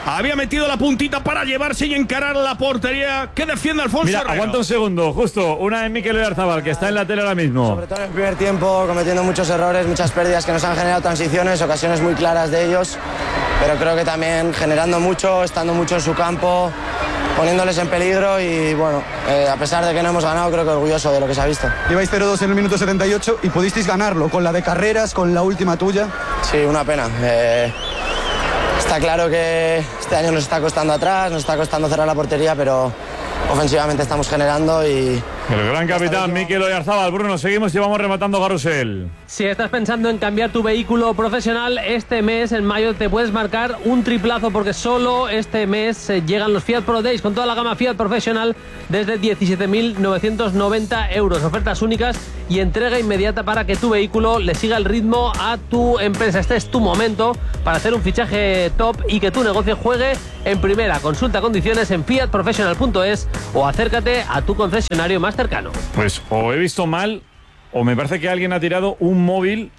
Había metido la puntita para llevarse y encarar la portería que defiende Alfonso Mira, Herrero. aguanta un segundo, justo. Una de Mikel Oyarzabal, que está en la tele ahora mismo. Sobre todo en el primer tiempo, cometiendo muchos errores, muchas pérdidas que nos han generado transiciones, ocasiones muy claras de ellos, pero creo que también generando mucho, estando mucho en su campo, poniéndoles en peligro y bueno, eh, a pesar de que no hemos ganado, creo que orgulloso de lo que se ha visto. Lleváis cero dos en el minuto setenta y ocho y pudisteis ganarlo con la de Carreras, con la última tuya. Sí, una pena. Eh, está claro que este año nos está costando atrás, nos está costando cerrar la portería, pero ofensivamente estamos generando y... El gran capitán Mikel Oyarzabal. Bruno, seguimos y vamos rematando Carrusel. Si estás pensando en cambiar tu vehículo profesional, este mes, en mayo, te puedes marcar un triplazo porque solo este mes eh, llegan los Fiat Pro Days con toda la gama Fiat Professional desde diecisiete mil novecientos noventa euros. Ofertas únicas y entrega inmediata para que tu vehículo le siga el ritmo a tu empresa. Este es tu momento para hacer un fichaje top y que tu negocio juegue en primera. Consulta condiciones en fiat professional punto es o acércate a tu concesionario más cercano. Pues o he visto mal o me parece que alguien ha tirado un móvil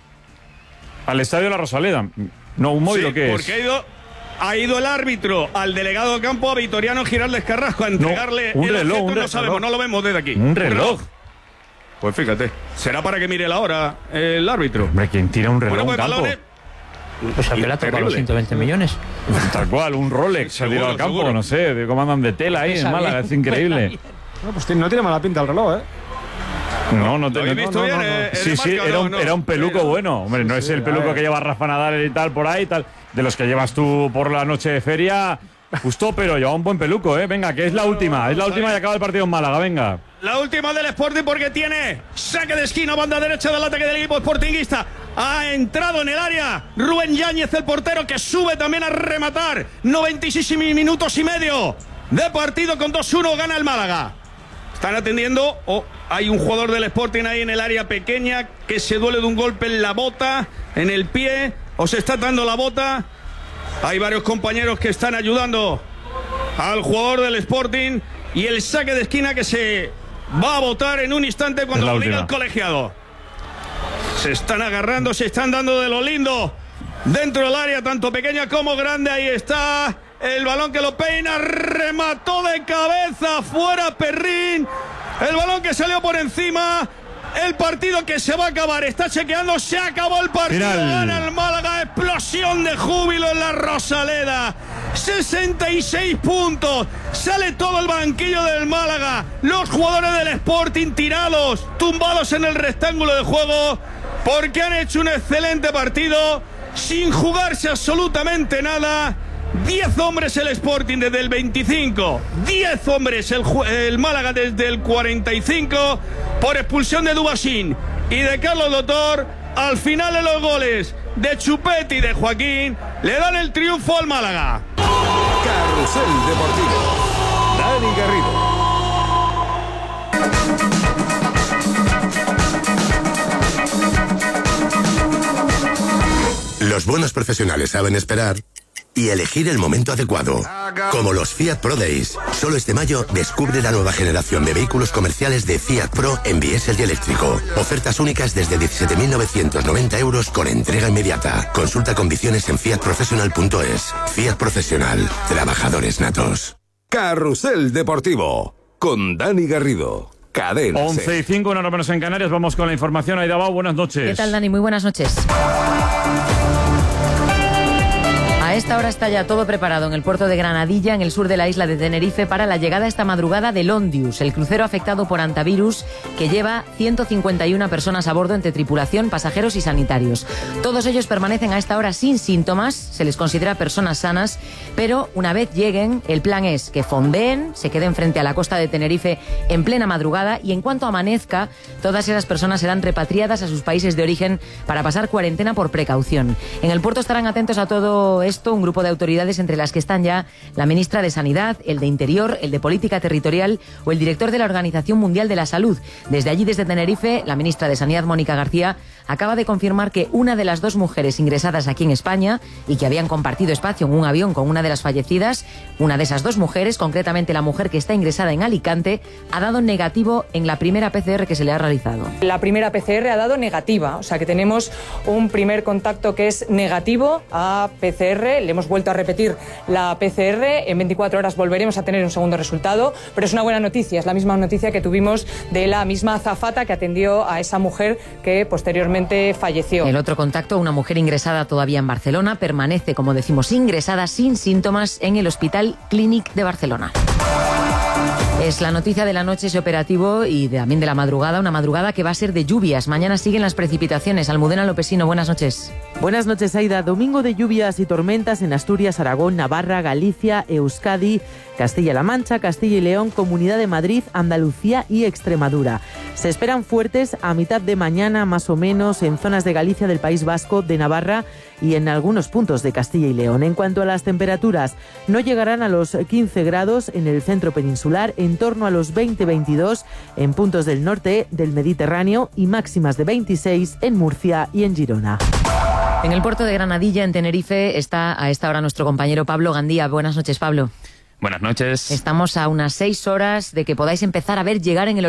al estadio de la Rosaleda. No, un móvil, Sí, ¿o qué es? porque ha ido, ha ido el árbitro al delegado de campo, a Vitoriano Giraldes Carrasco, a entregarle un el reloj, objeto. un No reloj. sabemos, no lo vemos desde aquí. Un reloj. Pues fíjate, será para que mire la hora el árbitro. Hombre, ¿quién tira un reloj Bueno, a un pues campo? balones. Pues al que le ha tocado los ciento veinte millones. Tal cual, un Rolex se ha tirado al campo, seguro. no sé, de cómo andan de tela ahí en Pesa Málaga, bien, es increíble. pesa No, pues no tiene mala pinta el reloj, ¿eh? No, no te ¿Lo habéis no, visto no, bien, no, no. eh, el Sí, de sí, marca, era no, un, no? era un peluco Sí, bueno. Hombre, no sí, es sí, el a peluco ver. que lleva Rafa Nadal y tal por ahí, tal, de los que llevas tú por la noche de feria. Justo, pero lleva un buen peluco, ¿eh? Venga, que es la última, es la última y acaba el partido en Málaga, venga. La última del Sporting porque tiene saque de esquina, banda derecha del ataque del equipo sportinguista. Ha entrado en el área Rubén Yáñez, el portero, que sube también a rematar. noventa y seis minutos y medio de partido, con dos uno gana el Málaga. Están atendiendo, o oh, hay un jugador del Sporting ahí en el área pequeña que se duele de un golpe en la bota, en el pie, o se está dando la bota. Hay varios compañeros que están ayudando al jugador del Sporting y el saque de esquina que se va a botar en un instante cuando Es la lo diga el última. colegiado. Se están agarrando, se están dando de lo lindo dentro del área, tanto pequeña como grande. Ahí está el balón que lo peina, remató de cabeza, fuera Perrín. El balón que salió por encima. El partido que se va a acabar, está chequeando, se acabó el partido, Final. gana el Málaga, explosión de júbilo en la Rosaleda, sesenta y seis puntos, sale todo el banquillo del Málaga, los jugadores del Sporting tirados, tumbados en el rectángulo de juego, porque han hecho un excelente partido, sin jugarse absolutamente nada. diez hombres el Sporting desde el veinticinco, diez hombres el, el Málaga desde el cuarenta y cinco, por expulsión de Dubasín y de Carlos Doctor. Al final de los goles de Chupete y de Joaquín le dan el triunfo al Málaga. Carrusel Deportivo. Dani Garrido. Los buenos profesionales saben esperar y elegir el momento adecuado. Como los Fiat Pro Days. Solo este mayo descubre la nueva generación de vehículos comerciales de Fiat Pro en diésel y eléctrico. Ofertas únicas desde diecisiete mil novecientos noventa euros con entrega inmediata. Consulta condiciones en fiat professional punto es. Fiat Profesional. Trabajadores natos. Carrusel Deportivo. Con Dani Garrido. Cadena once y cinco, una hora menos en Canarias. Vamos con la información. Aida Bau, buenas noches. ¿Qué tal, Dani? Muy buenas noches. A esta hora está ya todo preparado en el puerto de Granadilla, en el sur de la isla de Tenerife, para la llegada esta madrugada del Ondius, el crucero afectado por antivirus que lleva ciento cincuenta y una personas a bordo entre tripulación, pasajeros y sanitarios. Todos ellos permanecen a esta hora sin síntomas, se les considera personas sanas, pero una vez lleguen, el plan es que fondeen, se queden frente a la costa de Tenerife en plena madrugada y en cuanto amanezca, todas esas personas serán repatriadas a sus países de origen para pasar cuarentena por precaución. En el puerto estarán atentos a todo esto un grupo de autoridades, entre las que están ya la ministra de Sanidad, el de Interior, el de Política Territorial o el director de la Organización Mundial de la Salud. Desde allí, desde Tenerife, la ministra de Sanidad, Mónica García, acaba de confirmar que una de las dos mujeres ingresadas aquí en España y que habían compartido espacio en un avión con una de las fallecidas, una de esas dos mujeres, concretamente la mujer que está ingresada en Alicante, ha dado negativo en la primera P C R que se le ha realizado. La primera P C R ha dado negativa, o sea que tenemos un primer contacto que es negativo a P C R R, le hemos vuelto a repetir la P C R, en veinticuatro horas volveremos a tener un segundo resultado, pero es una buena noticia, es la misma noticia que tuvimos de la misma azafata que atendió a esa mujer que posteriormente falleció. El otro contacto, una mujer ingresada todavía en Barcelona, permanece, como decimos, ingresada sin síntomas en el Hospital Clínic de Barcelona. Es la noticia de la noche, ese operativo, y de, también de la madrugada, una madrugada que va a ser de lluvias. Mañana siguen las precipitaciones. Almudena Lopesino, buenas noches. Buenas noches, Aida. Domingo de lluvias y tormentas en Asturias, Aragón, Navarra, Galicia, Euskadi, Castilla-La Mancha, Castilla y León, Comunidad de Madrid, Andalucía y Extremadura. Se esperan fuertes a mitad de mañana, más o menos, en zonas de Galicia, del País Vasco, de Navarra y en algunos puntos de Castilla y León. En cuanto a las temperaturas, no llegarán a los quince grados en el centro peninsular, en torno a los veinte veintidós en puntos del norte del Mediterráneo y máximas de veintiséis en Murcia y en Girona. En el puerto de Granadilla, en Tenerife, está a esta hora nuestro compañero Pablo Gandía. Buenas noches, Pablo. Buenas noches. Estamos a unas seis horas de que podáis empezar a ver llegar en el